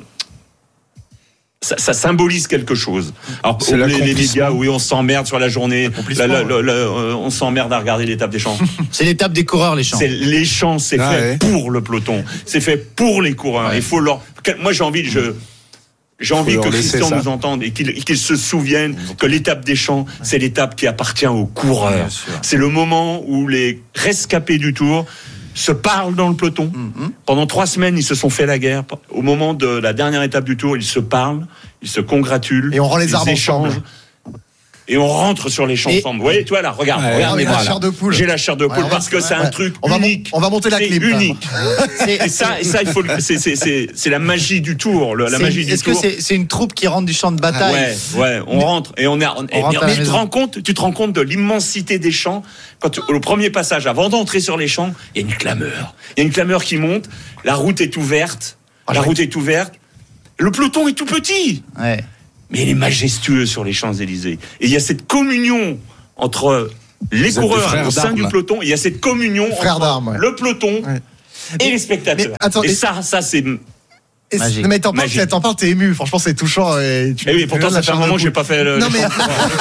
[SPEAKER 11] Ça, ça symbolise quelque chose. Alors,
[SPEAKER 14] C'est
[SPEAKER 11] les, les
[SPEAKER 14] l'accomplissement.
[SPEAKER 11] médias, oui, on s'emmerde sur la journée, la, la, la, la, euh, on s'emmerde à regarder l'étape des champs.
[SPEAKER 13] C'est l'étape des coureurs, les champs.
[SPEAKER 11] C'est les champs, c'est
[SPEAKER 14] Ah
[SPEAKER 11] fait
[SPEAKER 14] ouais.
[SPEAKER 11] pour le peloton, c'est fait pour les coureurs.
[SPEAKER 13] Ouais.
[SPEAKER 11] Il faut leur. Moi, j'ai envie, je. J'ai envie
[SPEAKER 14] leur
[SPEAKER 11] que
[SPEAKER 14] laisser
[SPEAKER 11] Christian
[SPEAKER 14] ça.
[SPEAKER 11] nous entende et qu'il qu'il se souvienne que l'étape des champs, c'est l'étape qui appartient aux coureurs.
[SPEAKER 13] Bien sûr.
[SPEAKER 11] C'est le moment où les rescapés du Tour se parlent dans le peloton.
[SPEAKER 13] Mm-hmm.
[SPEAKER 11] Pendant trois semaines, ils se sont fait la guerre. Au moment de la dernière étape du Tour, ils se parlent, ils se congratulent.
[SPEAKER 8] Et on rend les
[SPEAKER 11] ils
[SPEAKER 8] arbres
[SPEAKER 11] échangent.
[SPEAKER 8] ensemble.
[SPEAKER 11] Et on rentre sur les champs
[SPEAKER 13] Et-
[SPEAKER 11] ensemble. Vous voyez, toi là, regarde,
[SPEAKER 14] Ouais,
[SPEAKER 11] regarde
[SPEAKER 8] on
[SPEAKER 11] mes
[SPEAKER 8] a la
[SPEAKER 11] bras, là.
[SPEAKER 8] chair de poule.
[SPEAKER 11] J'ai la chair de poule
[SPEAKER 8] Ouais, on va-
[SPEAKER 11] parce que c'est
[SPEAKER 8] ouais.
[SPEAKER 11] un truc
[SPEAKER 8] On va mon-
[SPEAKER 11] unique.
[SPEAKER 8] on va monter la
[SPEAKER 11] C'est
[SPEAKER 8] clim, là.
[SPEAKER 11] unique. Et ça, et ça, il faut. le- C'est, c'est, c'est, c'est la magie du Tour. le- La
[SPEAKER 13] C'est-
[SPEAKER 11] magie du
[SPEAKER 13] Est-ce que
[SPEAKER 11] Tour.
[SPEAKER 13] c'est, c'est une troupe qui rentre du champ de bataille?
[SPEAKER 11] Ouais, ouais, on rentre et on est. On, et
[SPEAKER 13] rentre
[SPEAKER 11] bien,
[SPEAKER 13] à la
[SPEAKER 11] tu te
[SPEAKER 13] maison.
[SPEAKER 11] rends compte, tu te rends compte de l'immensité des champs. Quand tu- au premier passage, avant d'entrer sur les champs, il y a une clameur. Il y a une clameur qui monte. La route est ouverte. La route est ouverte. Le peloton est tout petit,
[SPEAKER 13] Ouais.
[SPEAKER 11] mais il est majestueux sur les Champs-Élysées. Et il y a cette communion entre les
[SPEAKER 14] Vous êtes des
[SPEAKER 11] coureurs
[SPEAKER 14] frères
[SPEAKER 11] au sein du
[SPEAKER 14] d'armes.
[SPEAKER 11] peloton. Il y a cette communion
[SPEAKER 8] Frères
[SPEAKER 11] entre
[SPEAKER 8] d'armes, ouais.
[SPEAKER 11] le peloton
[SPEAKER 8] Ouais.
[SPEAKER 11] et les spectateurs.
[SPEAKER 8] mais attends,
[SPEAKER 11] et
[SPEAKER 8] et-
[SPEAKER 11] ça, ça c'est.
[SPEAKER 8] Et c'est-
[SPEAKER 13] Magique.
[SPEAKER 8] non, mais t'en parles,
[SPEAKER 11] Magique.
[SPEAKER 8] t'en parles, t'es ému. Franchement, c'est touchant. Et tu
[SPEAKER 11] Eh oui,
[SPEAKER 8] tu
[SPEAKER 11] pourtant
[SPEAKER 8] donnes
[SPEAKER 11] ça
[SPEAKER 8] la
[SPEAKER 11] fait un
[SPEAKER 8] chair de
[SPEAKER 11] moment que j'ai
[SPEAKER 8] poule.
[SPEAKER 11] pas fait le.
[SPEAKER 8] Non mais,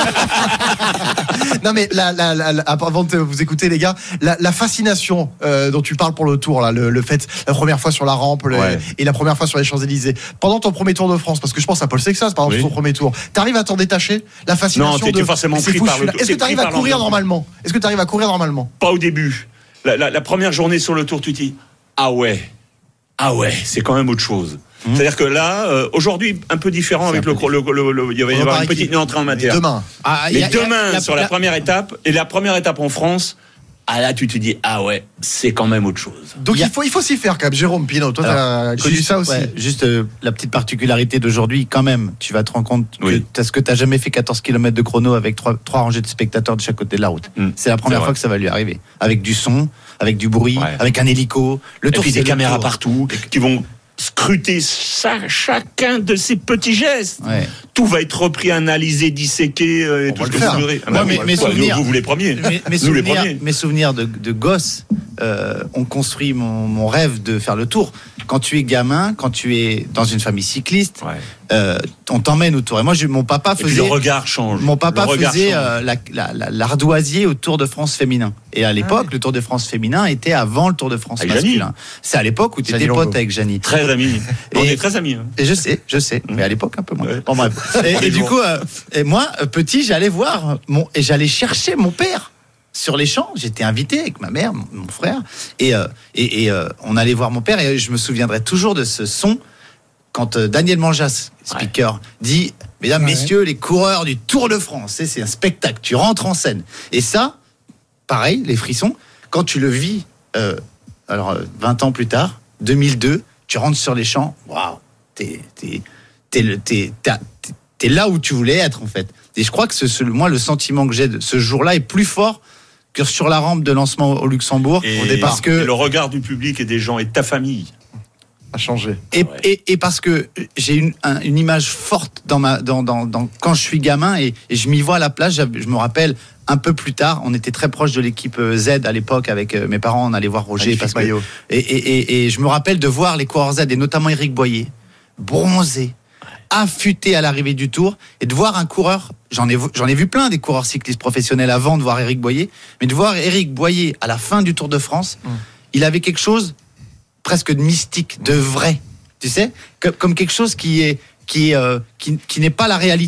[SPEAKER 8] non mais la, la, la, la- avant de vous écouter les gars, la, la fascination euh, dont tu parles pour le Tour là, le, le fait la première fois sur la rampe le-
[SPEAKER 11] Ouais.
[SPEAKER 8] et la première fois sur les Champs-Élysées, pendant ton premier Tour de France, parce que je pense à Paul Sexas par exemple
[SPEAKER 11] Oui.
[SPEAKER 8] sur son premier tour, t'arrives à t'en détacher la fascination
[SPEAKER 11] Non, t'es- t'es
[SPEAKER 8] de
[SPEAKER 11] forcément
[SPEAKER 8] mais c'est
[SPEAKER 11] pris
[SPEAKER 8] fou,
[SPEAKER 11] par
[SPEAKER 8] celui-là.
[SPEAKER 11] le-
[SPEAKER 8] Est-ce que
[SPEAKER 11] t'es
[SPEAKER 8] t'arrives
[SPEAKER 11] pris
[SPEAKER 8] à
[SPEAKER 11] par
[SPEAKER 8] courir
[SPEAKER 11] l'ambiance.
[SPEAKER 8] normalement Est-ce que t'arrives à courir normalement
[SPEAKER 11] Pas au début. La, la, la première journée sur le Tour, tu te dis ah ouais, ah ouais, c'est quand même autre chose.
[SPEAKER 8] Mmh.
[SPEAKER 11] C'est-à-dire que là, euh, aujourd'hui, un peu différent avec le, le, le, le- il va y
[SPEAKER 8] On va
[SPEAKER 11] avoir
[SPEAKER 8] par
[SPEAKER 11] une petite
[SPEAKER 8] équipe.
[SPEAKER 11] entrée en matière.
[SPEAKER 8] Demain.
[SPEAKER 13] Ah,
[SPEAKER 11] Mais
[SPEAKER 13] y a- y a-
[SPEAKER 11] demain,
[SPEAKER 13] la-
[SPEAKER 11] sur la,
[SPEAKER 13] la-
[SPEAKER 11] première étape, et la première étape en France, ah là, tu te dis ah ouais, c'est quand même autre chose.
[SPEAKER 8] Donc
[SPEAKER 13] Il y a-
[SPEAKER 8] il faut il faut s'y faire quand même. Jérôme Pinault, toi
[SPEAKER 13] Alors,
[SPEAKER 8] t'as connu
[SPEAKER 13] juste-
[SPEAKER 8] ça aussi.
[SPEAKER 13] ouais, juste euh, la petite particularité d'aujourd'hui, quand même, tu vas te rendre compte que
[SPEAKER 11] Oui.
[SPEAKER 13] parce que tu n'as jamais fait quatorze kilomètres de chrono avec trois, trois rangées de spectateurs de chaque côté de la route.
[SPEAKER 11] Mm.
[SPEAKER 13] C'est la première
[SPEAKER 11] C'est
[SPEAKER 13] fois
[SPEAKER 11] vrai.
[SPEAKER 13] que ça va lui arriver. Avec du son, avec du bruit,
[SPEAKER 11] Ouais.
[SPEAKER 13] avec un hélico. Le
[SPEAKER 11] Et
[SPEAKER 13] tour,
[SPEAKER 11] puis
[SPEAKER 13] c'est
[SPEAKER 11] des
[SPEAKER 13] le
[SPEAKER 11] caméras
[SPEAKER 13] tour.
[SPEAKER 11] partout qui vont scruter ça, chacun de ces petits gestes.
[SPEAKER 13] Ouais.
[SPEAKER 11] Tout va être repris, analysé, disséqué euh, et
[SPEAKER 8] On
[SPEAKER 11] tout
[SPEAKER 8] va
[SPEAKER 11] ce
[SPEAKER 8] le
[SPEAKER 11] que
[SPEAKER 8] faire.
[SPEAKER 11] vous voudrez. Ah
[SPEAKER 13] Moi,
[SPEAKER 11] bah
[SPEAKER 13] mes-
[SPEAKER 11] oui,
[SPEAKER 13] mes
[SPEAKER 11] quoi,
[SPEAKER 13] souvenirs-
[SPEAKER 11] nous, vous, vous les premiers.
[SPEAKER 13] Mes, mes
[SPEAKER 11] Nous les
[SPEAKER 13] souvenirs,
[SPEAKER 11] premiers.
[SPEAKER 13] mes souvenirs de, de gosse euh, ont construit mon, mon rêve de faire le tour. Quand tu es gamin, quand tu es dans une famille cycliste,
[SPEAKER 11] Ouais.
[SPEAKER 13] euh, on t'emmène autour. Et moi, je- mon papa
[SPEAKER 11] Et puis
[SPEAKER 13] faisait.
[SPEAKER 11] le regard change.
[SPEAKER 13] Mon papa
[SPEAKER 11] Le regard
[SPEAKER 13] faisait
[SPEAKER 11] change.
[SPEAKER 13] euh, la- la- la- l'ardoisier au Tour de France féminin. Et à l'époque, le Tour de France féminin était avant le Tour de France
[SPEAKER 11] Avec Gianni.
[SPEAKER 13] masculin. C'est à l'époque où tu
[SPEAKER 8] Gianni
[SPEAKER 13] étais
[SPEAKER 8] Longo.
[SPEAKER 13] pote avec Gianni.
[SPEAKER 11] Très amis. On
[SPEAKER 13] Et-
[SPEAKER 11] est très amis. hein.
[SPEAKER 13] Et je sais, je sais, mais à l'époque un peu moins.
[SPEAKER 11] Ouais.
[SPEAKER 13] Bon, bref. Et,
[SPEAKER 11] Tous les
[SPEAKER 13] et du
[SPEAKER 11] jours.
[SPEAKER 13] coup, euh, et moi, euh, petit, j'allais voir mon, et j'allais chercher mon père sur les champs. J'étais invité avec ma mère, mon, mon frère, et, euh, et, et, euh, on allait voir mon père. Et je me souviendrai toujours de ce son quand euh, Daniel Manjas, speaker, dit mesdames,
[SPEAKER 8] Ouais.
[SPEAKER 13] messieurs, les coureurs du Tour de France. C'est, c'est un spectacle. Tu rentres en scène. Et ça, pareil, les frissons. Quand tu le vis, euh, alors euh, vingt ans plus tard, deux mille deux, tu rentres sur les champs. Waouh, t'es, t'es, t'es, le- t'es, t'as- t'es- t'es là où tu voulais être en fait. Et je crois que ce, ce- moi, le sentiment que j'ai de ce jour-là est plus fort que sur la rampe de lancement au Luxembourg.
[SPEAKER 11] Et,
[SPEAKER 13] au départ. Parce
[SPEAKER 11] et
[SPEAKER 13] que
[SPEAKER 11] le regard du public et des gens et de ta famille.
[SPEAKER 8] A changé.
[SPEAKER 13] et, et, et parce que j'ai une, un- une image forte dans ma, dans, dans, dans, quand je suis gamin et, et je m'y vois à la place. Je, je me rappelle un peu plus tard, on était très proche de l'équipe euh, Z à l'époque avec euh, mes parents. On allait voir Roger.
[SPEAKER 8] Magnifique
[SPEAKER 13] Parce que,
[SPEAKER 8] maillot.
[SPEAKER 13] et, et, et, et je me rappelle de voir les coureurs Z et notamment Éric Boyer, bronzé, affûté à l'arrivée du Tour, et de voir un coureur. J'en ai, j'en ai vu plein des coureurs cyclistes professionnels avant de voir Éric Boyer, mais de voir Éric Boyer à la fin du Tour de France,
[SPEAKER 8] Mm.
[SPEAKER 13] il avait quelque chose presque de mystique, de vrai, tu sais, comme, comme quelque chose qui est qui, euh, qui, qui n'est pas la réalité.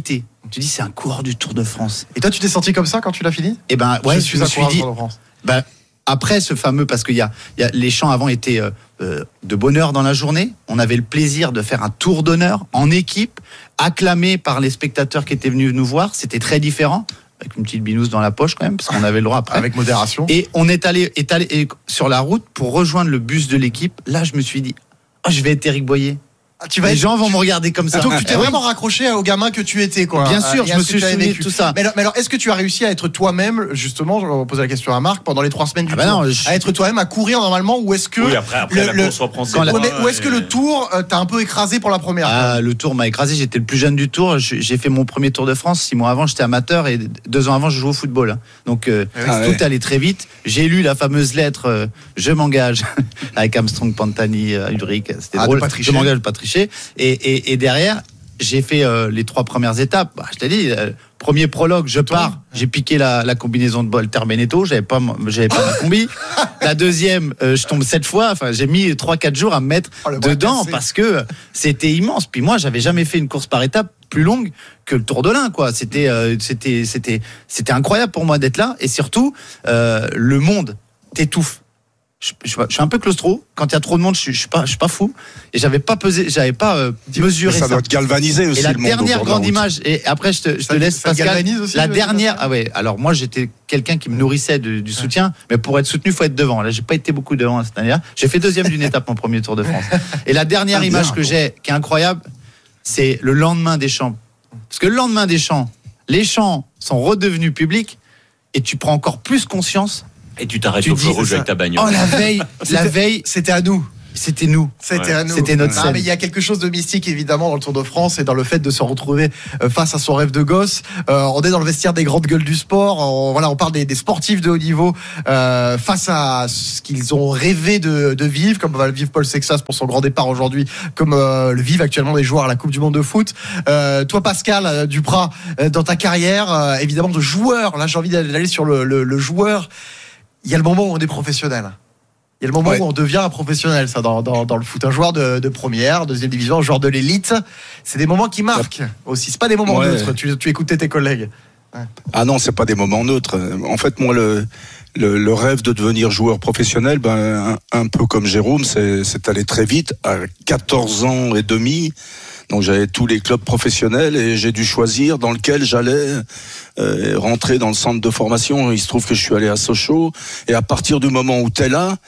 [SPEAKER 13] Tu dis, c'est un coureur du Tour de France.
[SPEAKER 8] Et toi, tu t'es senti comme ça quand tu l'as fini ?
[SPEAKER 13] Eh ben, ouais,
[SPEAKER 8] je
[SPEAKER 13] je,
[SPEAKER 8] suis
[SPEAKER 13] me
[SPEAKER 8] un
[SPEAKER 13] suis
[SPEAKER 8] coureur du
[SPEAKER 13] dit.
[SPEAKER 8] Tour de France.
[SPEAKER 13] Ben, après ce fameux, parce qu'il y a, il y a les chants avant étaient euh, euh, de bonheur dans la journée. On avait le plaisir de faire un tour d'honneur en équipe, acclamé par les spectateurs qui étaient venus nous voir. C'était très différent, avec une petite binouse dans la poche quand même, parce qu'on avait le droit après.
[SPEAKER 8] Avec modération.
[SPEAKER 13] Et on est allé, est allé et sur la route pour rejoindre le bus de l'équipe. Là, je me suis dit, oh, je vais être Éric Boyer.
[SPEAKER 8] Ah, tu vas
[SPEAKER 13] les
[SPEAKER 8] être...
[SPEAKER 13] gens vont me regarder comme ça.
[SPEAKER 8] Donc tu t'es
[SPEAKER 13] ah,
[SPEAKER 8] vraiment
[SPEAKER 13] oui.
[SPEAKER 8] raccroché au gamin que tu étais, quoi.
[SPEAKER 13] Bien sûr,
[SPEAKER 8] euh,
[SPEAKER 13] je me suis souvenu de tout ça.
[SPEAKER 8] Mais alors, mais alors, est-ce que tu as réussi à être toi-même, justement, je vais poser la question à Marc, pendant les trois semaines du
[SPEAKER 13] ah bah
[SPEAKER 8] tour,
[SPEAKER 13] non, je...
[SPEAKER 8] à être toi-même, à courir normalement, ou est-ce que
[SPEAKER 11] oui, après, après
[SPEAKER 8] le,
[SPEAKER 11] la course reprend ses
[SPEAKER 8] le...
[SPEAKER 11] droits,
[SPEAKER 8] mais, ou est-ce
[SPEAKER 11] et...
[SPEAKER 8] que le tour euh, t'a un peu écrasé pour la première
[SPEAKER 13] ah,
[SPEAKER 8] fois.
[SPEAKER 13] Le tour m'a écrasé. J'étais le plus jeune du tour. J'ai fait mon premier Tour de France six mois avant. J'étais amateur et deux ans avant, je jouais au football. Donc euh, ah, tout ouais. allait très vite. J'ai lu la fameuse lettre euh, "Je m'engage" avec Armstrong, Pantani, euh, Ulrich. C'était
[SPEAKER 8] ah,
[SPEAKER 13] drôle.
[SPEAKER 8] Je
[SPEAKER 13] m'engage de pas tricher. Et, et, et derrière. J'ai fait euh, les trois premières étapes. Bah, je t'ai dit, euh, premier prologue, je pars. J'ai piqué la, la combinaison de Bolter Beneteau. J'avais pas, j'avais pas ma combi. La deuxième, euh, je tombe sept fois. Enfin, j'ai mis trois, quatre jours à me mettre oh, dedans parce que c'était immense. Puis moi, j'avais jamais fait une course par étapes plus longue que le Tour de l'Ain, quoi. C'était, euh, c'était, c'était, c'était incroyable pour moi d'être là. Et surtout, euh, le monde t'étouffe. Je, je, je suis un peu claustro. Quand il y a trop de monde, je suis, je suis pas, je suis pas fou. Et j'avais pas pesé, j'avais pas euh, mesuré ça.
[SPEAKER 14] Ça doit te galvaniser aussi.
[SPEAKER 13] Et la
[SPEAKER 14] le monde
[SPEAKER 13] dernière grande image. Et après, je te, je te
[SPEAKER 8] ça,
[SPEAKER 13] laisse
[SPEAKER 8] ça
[SPEAKER 13] Pascal.
[SPEAKER 8] Aussi,
[SPEAKER 13] la dernière. Ah ouais. Alors moi, j'étais quelqu'un qui me nourrissait de, du soutien, ouais. mais pour être soutenu, faut être devant. Là, j'ai pas été beaucoup devant cette année-là. J'ai fait deuxième d'une étape en premier Tour de France. Et la dernière ah, image bien, que bon. j'ai, qui est incroyable, c'est le lendemain des Champs. Parce que le lendemain des Champs, les Champs sont redevenus publics, et tu prends encore plus conscience.
[SPEAKER 11] Et tu t'arrêtes tu au feu rouge avec ta bagnole.
[SPEAKER 13] Oh, la veille, la veille,
[SPEAKER 8] c'était à nous.
[SPEAKER 13] C'était nous.
[SPEAKER 8] C'était
[SPEAKER 13] ouais.
[SPEAKER 8] à nous.
[SPEAKER 13] C'était notre
[SPEAKER 8] ah,
[SPEAKER 13] scène.
[SPEAKER 8] Mais il y a quelque chose de mystique, évidemment, dans le Tour de France et dans le fait de se retrouver face à son rêve de gosse. Euh, on est dans le vestiaire des grandes gueules du sport. On, voilà, on parle des, des sportifs de haut niveau euh, face à ce qu'ils ont rêvé de, de vivre, comme va le vivre Paul Sexas pour son grand départ aujourd'hui, comme euh, le vivent actuellement les joueurs à la Coupe du Monde de foot. Euh, toi, Pascal euh, Duprat, euh, dans ta carrière, euh, évidemment, de joueur, là, j'ai envie d'aller sur le, le, le joueur. Il y a le moment où on est professionnel. Il y a le moment ouais. où on devient un professionnel, ça, dans, dans, dans le foot. Un joueur de, de première, deuxième division, un joueur de l'élite. C'est des moments qui marquent aussi. C'est pas des moments ouais. neutres. Tu, tu écoutais tes collègues.
[SPEAKER 14] Ouais. Ah non, c'est pas des moments neutres. En fait, moi, le, le, le rêve de devenir joueur professionnel, ben, un, un peu comme Jérôme, c'est, c'est allé très vite. À quatorze ans et demi, donc j'avais tous les clubs professionnels et j'ai dû choisir dans lequel j'allais euh, rentrer dans le centre de formation. Il se trouve que je suis allé à Sochaux et à partir du moment où t'es là,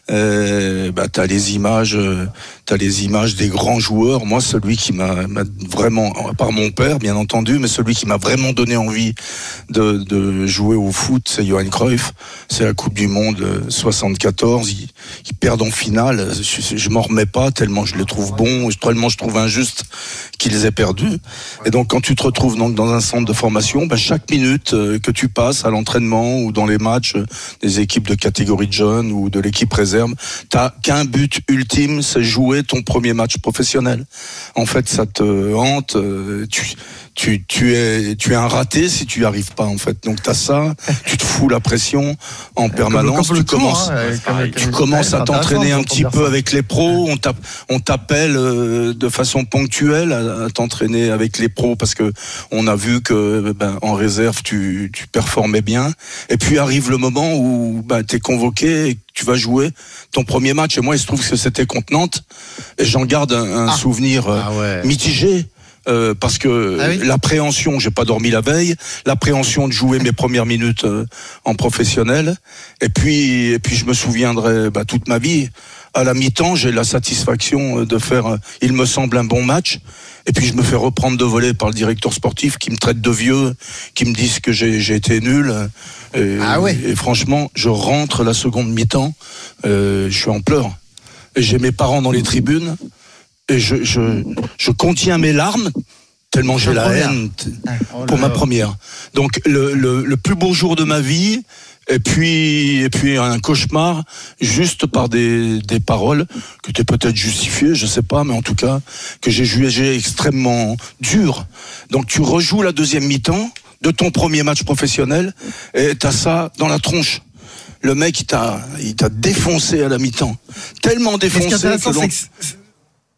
[SPEAKER 14] euh, bah t'as les images, euh, t'as les images des grands joueurs. Moi, celui qui m'a, m'a vraiment, à part mon père, bien entendu, mais celui qui m'a vraiment donné envie de, de jouer au foot, c'est Johan Cruyff. C'est la Coupe du Monde soixante-quatorze. Ils, ils perdent en finale. Je, je m'en remets pas tellement je les trouve bons, tellement je trouve injuste qu'ils aient perdu. Et donc, quand tu te retrouves donc dans un centre de formation, ben, chaque minute que tu passes à l'entraînement ou dans les matchs des équipes de catégorie de jeunes ou de l'équipe réserve, t'as qu'un but ultime, c'est jouer ton premier match professionnel. En fait, ça te hante. Tu, tu, tu es, tu es un raté si tu y arrives pas, en fait. Donc, t'as ça, tu te fous la pression en permanence.
[SPEAKER 8] Comme, comme
[SPEAKER 14] tu commences,
[SPEAKER 8] tour, hein, comme,
[SPEAKER 14] tu commences à t'entraîner un petit peu
[SPEAKER 8] ça.
[SPEAKER 14] avec les pros. On, tape, on t'appelle euh, de façon ponctuelle à, à t'entraîner avec les pros parce que on a vu que, ben, en réserve, tu, tu performais bien. Et puis arrive le moment où, ben, t'es convoqué et tu vas jouer ton premier match. Et moi, il se trouve que c'était contre Nantes. Et j'en garde un, un ah. souvenir euh, ah ouais. mitigé. Euh, parce que ah oui. l'appréhension, j'ai pas dormi la veille, l'appréhension de jouer mes premières minutes euh, en professionnel, et puis et puis je me souviendrai bah, toute ma vie. À la mi-temps, j'ai la satisfaction de faire, euh, il me semble, un bon match. Et puis je me fais reprendre de voler par le directeur sportif qui me traite de vieux, qui me disent que j'ai, j'ai été nul. Et,
[SPEAKER 8] ah ouais.
[SPEAKER 14] et franchement, je rentre la seconde mi-temps, euh, je suis en pleurs. Et j'ai mes parents dans les tribunes. Et je, je, je contiens mes larmes tellement j'ai la haine pour ma première. Donc le, le, le plus beau jour de ma vie, et puis et puis un cauchemar juste par des des paroles qui étaient peut-être justifiées, je sais pas, mais en tout cas que j'ai jugé extrêmement dur. Donc tu rejoues la deuxième mi-temps de ton premier match professionnel et t'as ça dans la tronche. Le mec il t'a il t'a défoncé à la mi-temps, tellement défoncé que,
[SPEAKER 8] c'est que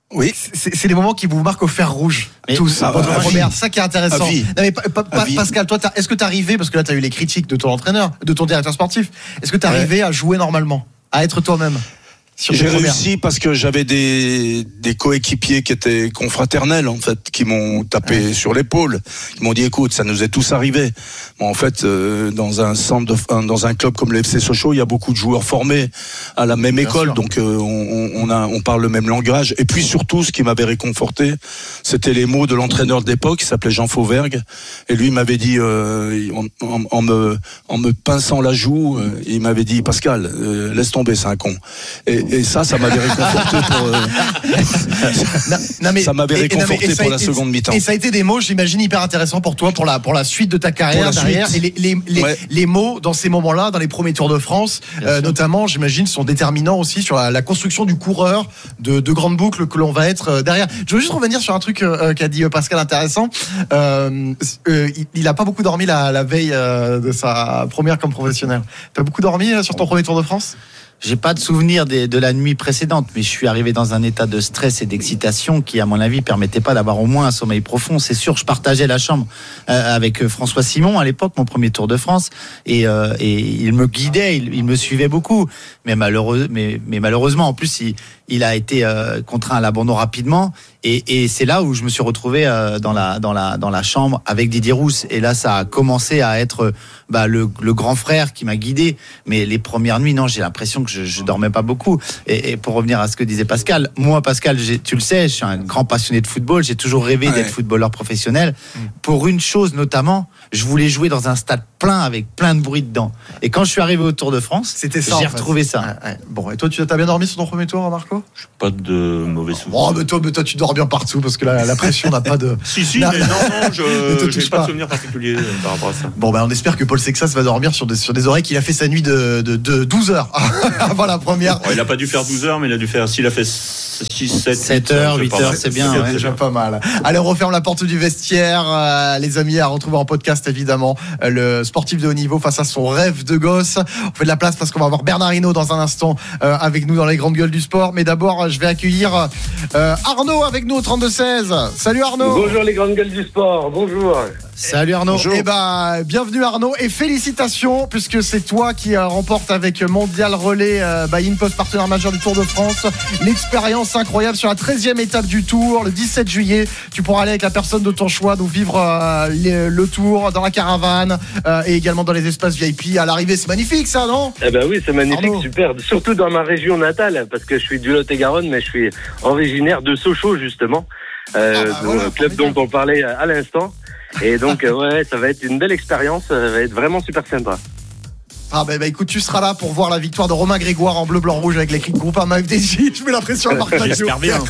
[SPEAKER 14] Oui.
[SPEAKER 8] C'est, c'est les moments qui vous marquent au fer rouge.
[SPEAKER 14] Mais
[SPEAKER 8] tous.
[SPEAKER 14] ah,
[SPEAKER 8] Votre
[SPEAKER 14] à
[SPEAKER 8] Robert,
[SPEAKER 14] vie.
[SPEAKER 8] ça qui est intéressant.
[SPEAKER 14] À vie.
[SPEAKER 8] Non, mais, pa- pa-
[SPEAKER 14] À vie.
[SPEAKER 8] Pascal, toi, t'as- est-ce que tu arrivé, parce que là, tu as eu les critiques de ton entraîneur, de ton directeur sportif, est-ce que tu arrivé à jouer normalement, à être toi-même sur
[SPEAKER 14] J'ai
[SPEAKER 8] tes premières-
[SPEAKER 14] réussi parce que j'avais des, des coéquipiers qui étaient confraternels, en fait, qui m'ont tapé ouais. sur l'épaule, qui m'ont dit écoute, ça nous est tous arrivé. Bon, en fait, euh, dans un centre, de, dans un club comme le F C Sochaux, il y a beaucoup de joueurs formés à la même
[SPEAKER 8] Bien
[SPEAKER 14] école,
[SPEAKER 8] sûr.
[SPEAKER 14] donc euh, on, on, a, on parle le même langage. Et puis surtout, ce qui m'avait réconforté, c'était les mots de l'entraîneur de l'époque, qui s'appelait Jean Fauvergue, et lui il m'avait dit, euh, en, en, en, me, en me pinçant la joue, euh, il m'avait dit Pascal, euh, laisse tomber, c'est un con. Et, Et ça, ça m'avait réconforté pour. Euh...
[SPEAKER 8] non, non, mais,
[SPEAKER 14] ça m'avait
[SPEAKER 8] et,
[SPEAKER 14] réconforté
[SPEAKER 8] et, et,
[SPEAKER 14] pour
[SPEAKER 8] et,
[SPEAKER 14] la seconde mi-temps.
[SPEAKER 8] Et ça a été des mots, j'imagine, hyper intéressants pour toi, pour la, pour la suite de ta carrière derrière.
[SPEAKER 14] Suite.
[SPEAKER 8] Et les, les, les,
[SPEAKER 14] ouais.
[SPEAKER 8] les mots dans ces moments-là, dans les premiers Tours de France, euh, notamment, j'imagine, sont déterminants aussi sur la, la construction du coureur de, de grandes boucles que l'on va être euh, derrière. Je veux juste revenir sur un truc euh, qu'a dit Pascal intéressant. Euh, euh, il, il a pas beaucoup dormi la, la veille euh, de sa première comme professionnel. T'as beaucoup dormi euh, sur ton premier Tour de France ?
[SPEAKER 13] J'ai pas de souvenir des, de la nuit précédente, mais je suis arrivé dans un état de stress et d'excitation qui, à mon avis, permettait pas d'avoir au moins un sommeil profond. C'est sûr, je partageais la chambre euh, avec François Simon à l'époque, mon premier Tour de France, et, euh, et il me guidait, il, il me suivait beaucoup. Mais, malheureux, mais, mais malheureusement, en plus, il, il a été euh, contraint à l'abandon rapidement, et, et c'est là où je me suis retrouvé euh, dans la dans la dans la chambre avec Didier Rousse. Et là, ça a commencé à être bah, le, le grand frère qui m'a guidé. Mais les premières nuits, non, j'ai l'impression que je, je dormais pas beaucoup. Et, et pour revenir à ce que disait Pascal, moi, Pascal, j'ai, tu le sais, je suis un grand passionné de football. J'ai toujours rêvé ouais. d'être footballeur professionnel. Mmh. Pour une chose notamment, je voulais jouer dans un stade plein avec plein de bruit dedans. Et quand je suis arrivé au Tour de France,
[SPEAKER 8] c'était ça,
[SPEAKER 13] j'ai
[SPEAKER 8] en fait.
[SPEAKER 13] retrouvé ça.
[SPEAKER 8] Ouais, ouais. Bon, et toi, tu as bien dormi sur ton premier tour, Marco ?
[SPEAKER 11] Pas de mauvais souvenirs.
[SPEAKER 8] Oh, mais toi, mais toi, tu dors bien partout parce que la, la pression n'a pas de.
[SPEAKER 11] Si, si,
[SPEAKER 8] la,
[SPEAKER 11] mais non, non, je j'ai pas
[SPEAKER 8] pas
[SPEAKER 11] de souvenir particulier par rapport à ça.
[SPEAKER 8] Bon, ben, on espère que Paul Sexas va dormir sur des, sur des oreilles qu'il a fait sa nuit de, de, de douze heures avant la première.
[SPEAKER 11] Oh, il a pas dû faire douze heures, mais il a dû faire. S'il a fait six, sept,
[SPEAKER 13] sept heures, huit heures, c'est bien.
[SPEAKER 8] C'est
[SPEAKER 13] ouais.
[SPEAKER 8] déjà pas mal. Allez, on referme la porte du vestiaire. Euh, les amis, à retrouver en podcast, évidemment. Euh, le sportif de haut niveau face à son rêve de gosse. On fait de la place parce qu'on va avoir Bernard Hinault dans un instant euh, avec nous dans les grandes gueules du sport. Mais d'abord, je vais accueillir euh, Arnaud avec nous au trente-deux seize. Salut Arnaud.
[SPEAKER 15] Bonjour les grandes gueules du sport. Bonjour.
[SPEAKER 13] Salut Arnaud.
[SPEAKER 8] Bonjour. Eh ben, bienvenue Arnaud et félicitations puisque c'est toi qui euh, remporte avec Mondial Relais euh, by InPost, partenaire majeur du Tour de France, l'expérience incroyable sur la treizième étape du Tour le dix-sept juillet. Tu pourras aller avec la personne de ton choix, donc vivre euh, les, le Tour dans la caravane euh, et également dans les espaces V I P. À l'arrivée, c'est magnifique ça, non ?
[SPEAKER 15] Eh ben oui, c'est magnifique,
[SPEAKER 8] Arnaud.
[SPEAKER 15] Super. Surtout dans ma région natale parce que je suis du Lot-et-Garonne, mais je suis originaire de Sochaux justement, euh,
[SPEAKER 8] ah bah voilà,
[SPEAKER 15] le club dont on parlait à l'instant. Et donc, euh, ouais, ça va être une belle expérience, ça va être vraiment super sympa.
[SPEAKER 8] Ah bah, bah écoute, tu seras là pour voir la victoire de Romain Grégoire en bleu, blanc, rouge avec l'équipe Groupama F D J. Je mets la pression à Marc Maggio.
[SPEAKER 11] J'espère bien.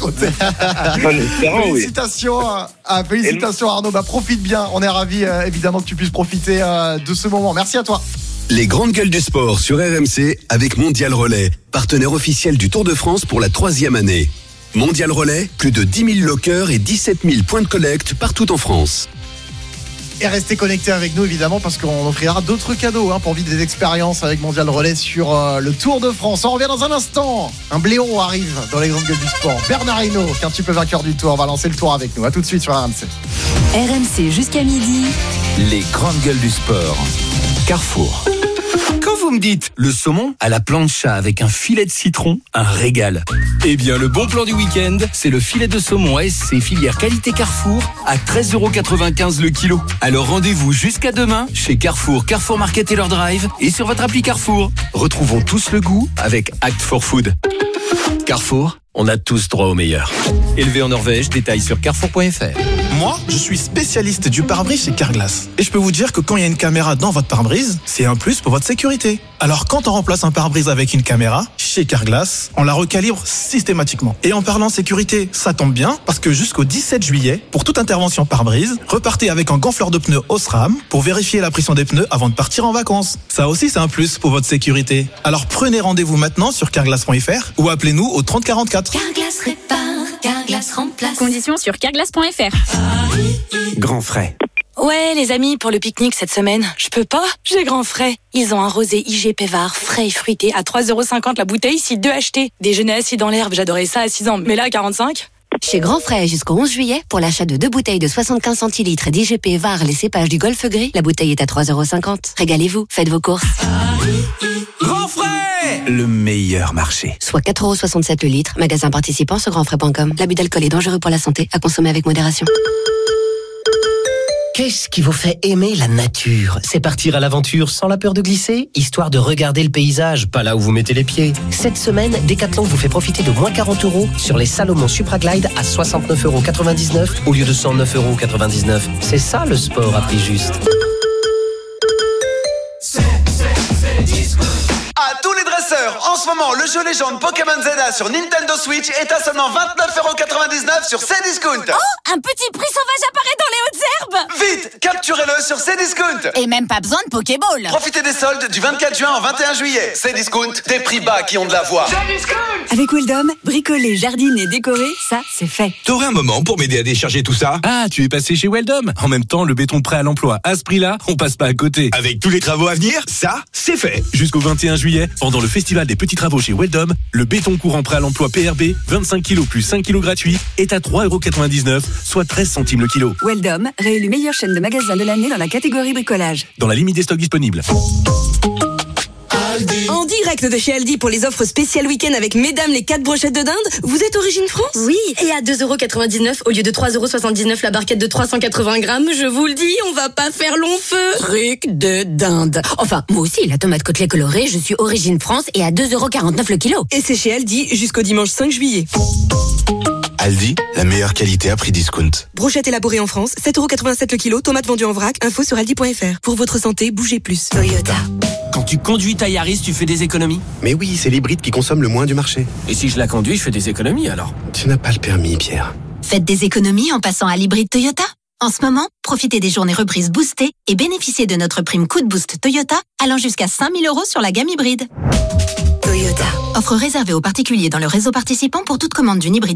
[SPEAKER 8] Félicitations, oui. à, félicitations Arnaud, bah profite bien. On est ravis euh, évidemment que tu puisses profiter euh, de ce moment. Merci à toi.
[SPEAKER 18] Les grandes gueules du sport sur R M C avec Mondial Relais, partenaire officiel du Tour de France pour la troisième année. Mondial Relais, plus de dix mille lockers et dix-sept mille points de collecte partout en France.
[SPEAKER 8] Et restez connectés avec nous évidemment parce qu'on offrira d'autres cadeaux hein, pour vivre des expériences avec Mondial Relais sur euh, le Tour de France. On revient dans un instant. Un blaireau arrive dans les grandes gueules du sport. Bernard Hinault, qu'un petit peu vainqueur du Tour, va lancer le Tour avec nous. A tout de suite sur R M C.
[SPEAKER 10] R M C jusqu'à midi.
[SPEAKER 2] Les grandes gueules du sport. Carrefour.
[SPEAKER 20] Quand vous me dites le saumon à la plancha avec un filet de citron, un régal. Eh bien, le bon plan du week-end, c'est le filet de saumon A S C filière qualité Carrefour à treize euros quatre-vingt-quinze le kilo. Alors rendez-vous jusqu'à demain chez Carrefour, Carrefour Market et leur drive et sur votre appli Carrefour. Retrouvons tous le goût avec Act for Food. Carrefour, on a tous droit au meilleur. Élevé en Norvège, détails sur carrefour point f r.
[SPEAKER 16] Moi, je suis spécialiste du pare-brise chez Carglass. Et je peux vous dire que quand il y a une caméra dans votre pare-brise, c'est un plus pour votre sécurité. Alors quand on remplace un pare-brise avec une caméra, chez Carglass, on la recalibre systématiquement. Et en parlant sécurité, ça tombe bien, parce que jusqu'au dix-sept juillet, pour toute intervention pare-brise, repartez avec un gonfleur de pneus Osram pour vérifier la pression des pneus avant de partir en vacances. Ça aussi, c'est un plus pour votre sécurité. Alors prenez rendez-vous maintenant sur carglass point f r ou appelez-nous au trente quarante-quatre.
[SPEAKER 10] Carglass répare, Carglass remplace.
[SPEAKER 21] Conditions sur carglass point f r.
[SPEAKER 20] Grand frais.
[SPEAKER 4] Ouais, les amis, pour le pique-nique cette semaine, je peux pas, j'ai grand frais. Ils ont un rosé I G Pévard frais et fruité à trois euros cinquante la bouteille, si deux achetés. Déjeuner assis dans l'herbe, j'adorais ça à six ans, mais là à quarante-cinq.
[SPEAKER 5] Chez Grand Frais, jusqu'au onze juillet, pour l'achat de deux bouteilles de soixante-quinze centilitres D G P VAR les cépages du Golfe Gris, la bouteille est à trois euros cinquante. Régalez-vous, faites vos courses.
[SPEAKER 1] Grand Frais, le meilleur marché.
[SPEAKER 5] Soit quatre euros soixante-sept le litre, magasin participant sur grand frais point com. L'abus d'alcool est dangereux pour la santé, à consommer avec modération.
[SPEAKER 21] Qu'est-ce qui vous fait aimer la nature? C'est partir à l'aventure sans la peur de glisser, histoire de regarder le paysage, pas là où vous mettez les pieds. Cette semaine, Decathlon vous fait profiter de moins quarante euros sur les Salomon Supra Glide à soixante-neuf euros quatre-vingt-dix-neuf au lieu de cent neuf euros quatre-vingt-dix-neuf. C'est ça le sport à prix juste.
[SPEAKER 22] À tous les dresseurs, en ce moment, le jeu légende Pokémon Zelda sur Nintendo Switch est à seulement vingt-neuf euros quatre-vingt-dix-neuf sur Cdiscount.
[SPEAKER 23] Oh, un petit prix sauvage apparaît dans les hautes herbes.
[SPEAKER 22] Vite, capturez-le sur Cdiscount.
[SPEAKER 23] Et même pas besoin de Pokéball.
[SPEAKER 22] Profitez des soldes du vingt-quatre juin au vingt et un juillet. Cdiscount, des prix bas qui ont de la voix.
[SPEAKER 17] Avec Weldom, bricoler, jardiner, décorer, ça, c'est fait.
[SPEAKER 1] T'aurais un moment pour m'aider à décharger tout ça?
[SPEAKER 24] Ah, tu es passé chez Weldom. En même temps, le béton prêt à l'emploi, à ce prix-là, on passe pas à côté.
[SPEAKER 1] Avec tous les travaux à venir, ça, c'est fait.
[SPEAKER 24] Jusqu'au vingt et un juillet, pendant le festival des petits travaux chez Weldom, le béton courant prêt à l'emploi P R B, vingt-cinq kilos plus cinq kilos gratuits, est à trois euros quatre-vingt-dix-neuf, soit treize centimes le kilo.
[SPEAKER 17] Weldom, réélu meilleure chaîne de magasins de l'année dans la catégorie bricolage.
[SPEAKER 24] Dans la limite des stocks disponibles.
[SPEAKER 19] En direct de chez Aldi pour les offres spéciales week-end avec mesdames les quatre brochettes de dinde. Vous êtes Origine France?
[SPEAKER 25] Oui, et à deux euros quatre-vingt-dix-neuf au lieu de trois euros soixante-dix-neuf la barquette de trois cent quatre-vingts grammes, je vous le dis, on va pas faire long feu.
[SPEAKER 19] Truc de dinde.
[SPEAKER 25] Enfin, moi aussi, la tomate côtelée colorée, je suis Origine France et à deux euros quarante-neuf le kilo.
[SPEAKER 19] Et c'est chez Aldi jusqu'au dimanche cinq juillet.
[SPEAKER 1] Aldi, la meilleure qualité à prix discount.
[SPEAKER 19] Brochette élaborée en France, sept euros quatre-vingt-sept le kilo, tomates vendues en vrac, info sur aldi point fr. Pour votre santé, bougez plus.
[SPEAKER 25] Toyota.
[SPEAKER 26] Quand tu conduis ta Yaris, tu fais des économies?
[SPEAKER 27] Mais oui, c'est l'hybride qui consomme le moins du marché.
[SPEAKER 26] Et si je la conduis, je fais des économies alors?
[SPEAKER 27] Tu n'as pas le permis, Pierre.
[SPEAKER 25] Faites des économies en passant à l'hybride Toyota. En ce moment, profitez des journées reprises boostées et bénéficiez de notre prime coup de boost Toyota allant jusqu'à cinq mille euros sur la gamme hybride. Toyota. Offre réservée aux particuliers dans le réseau participant pour toute commande d'une hybride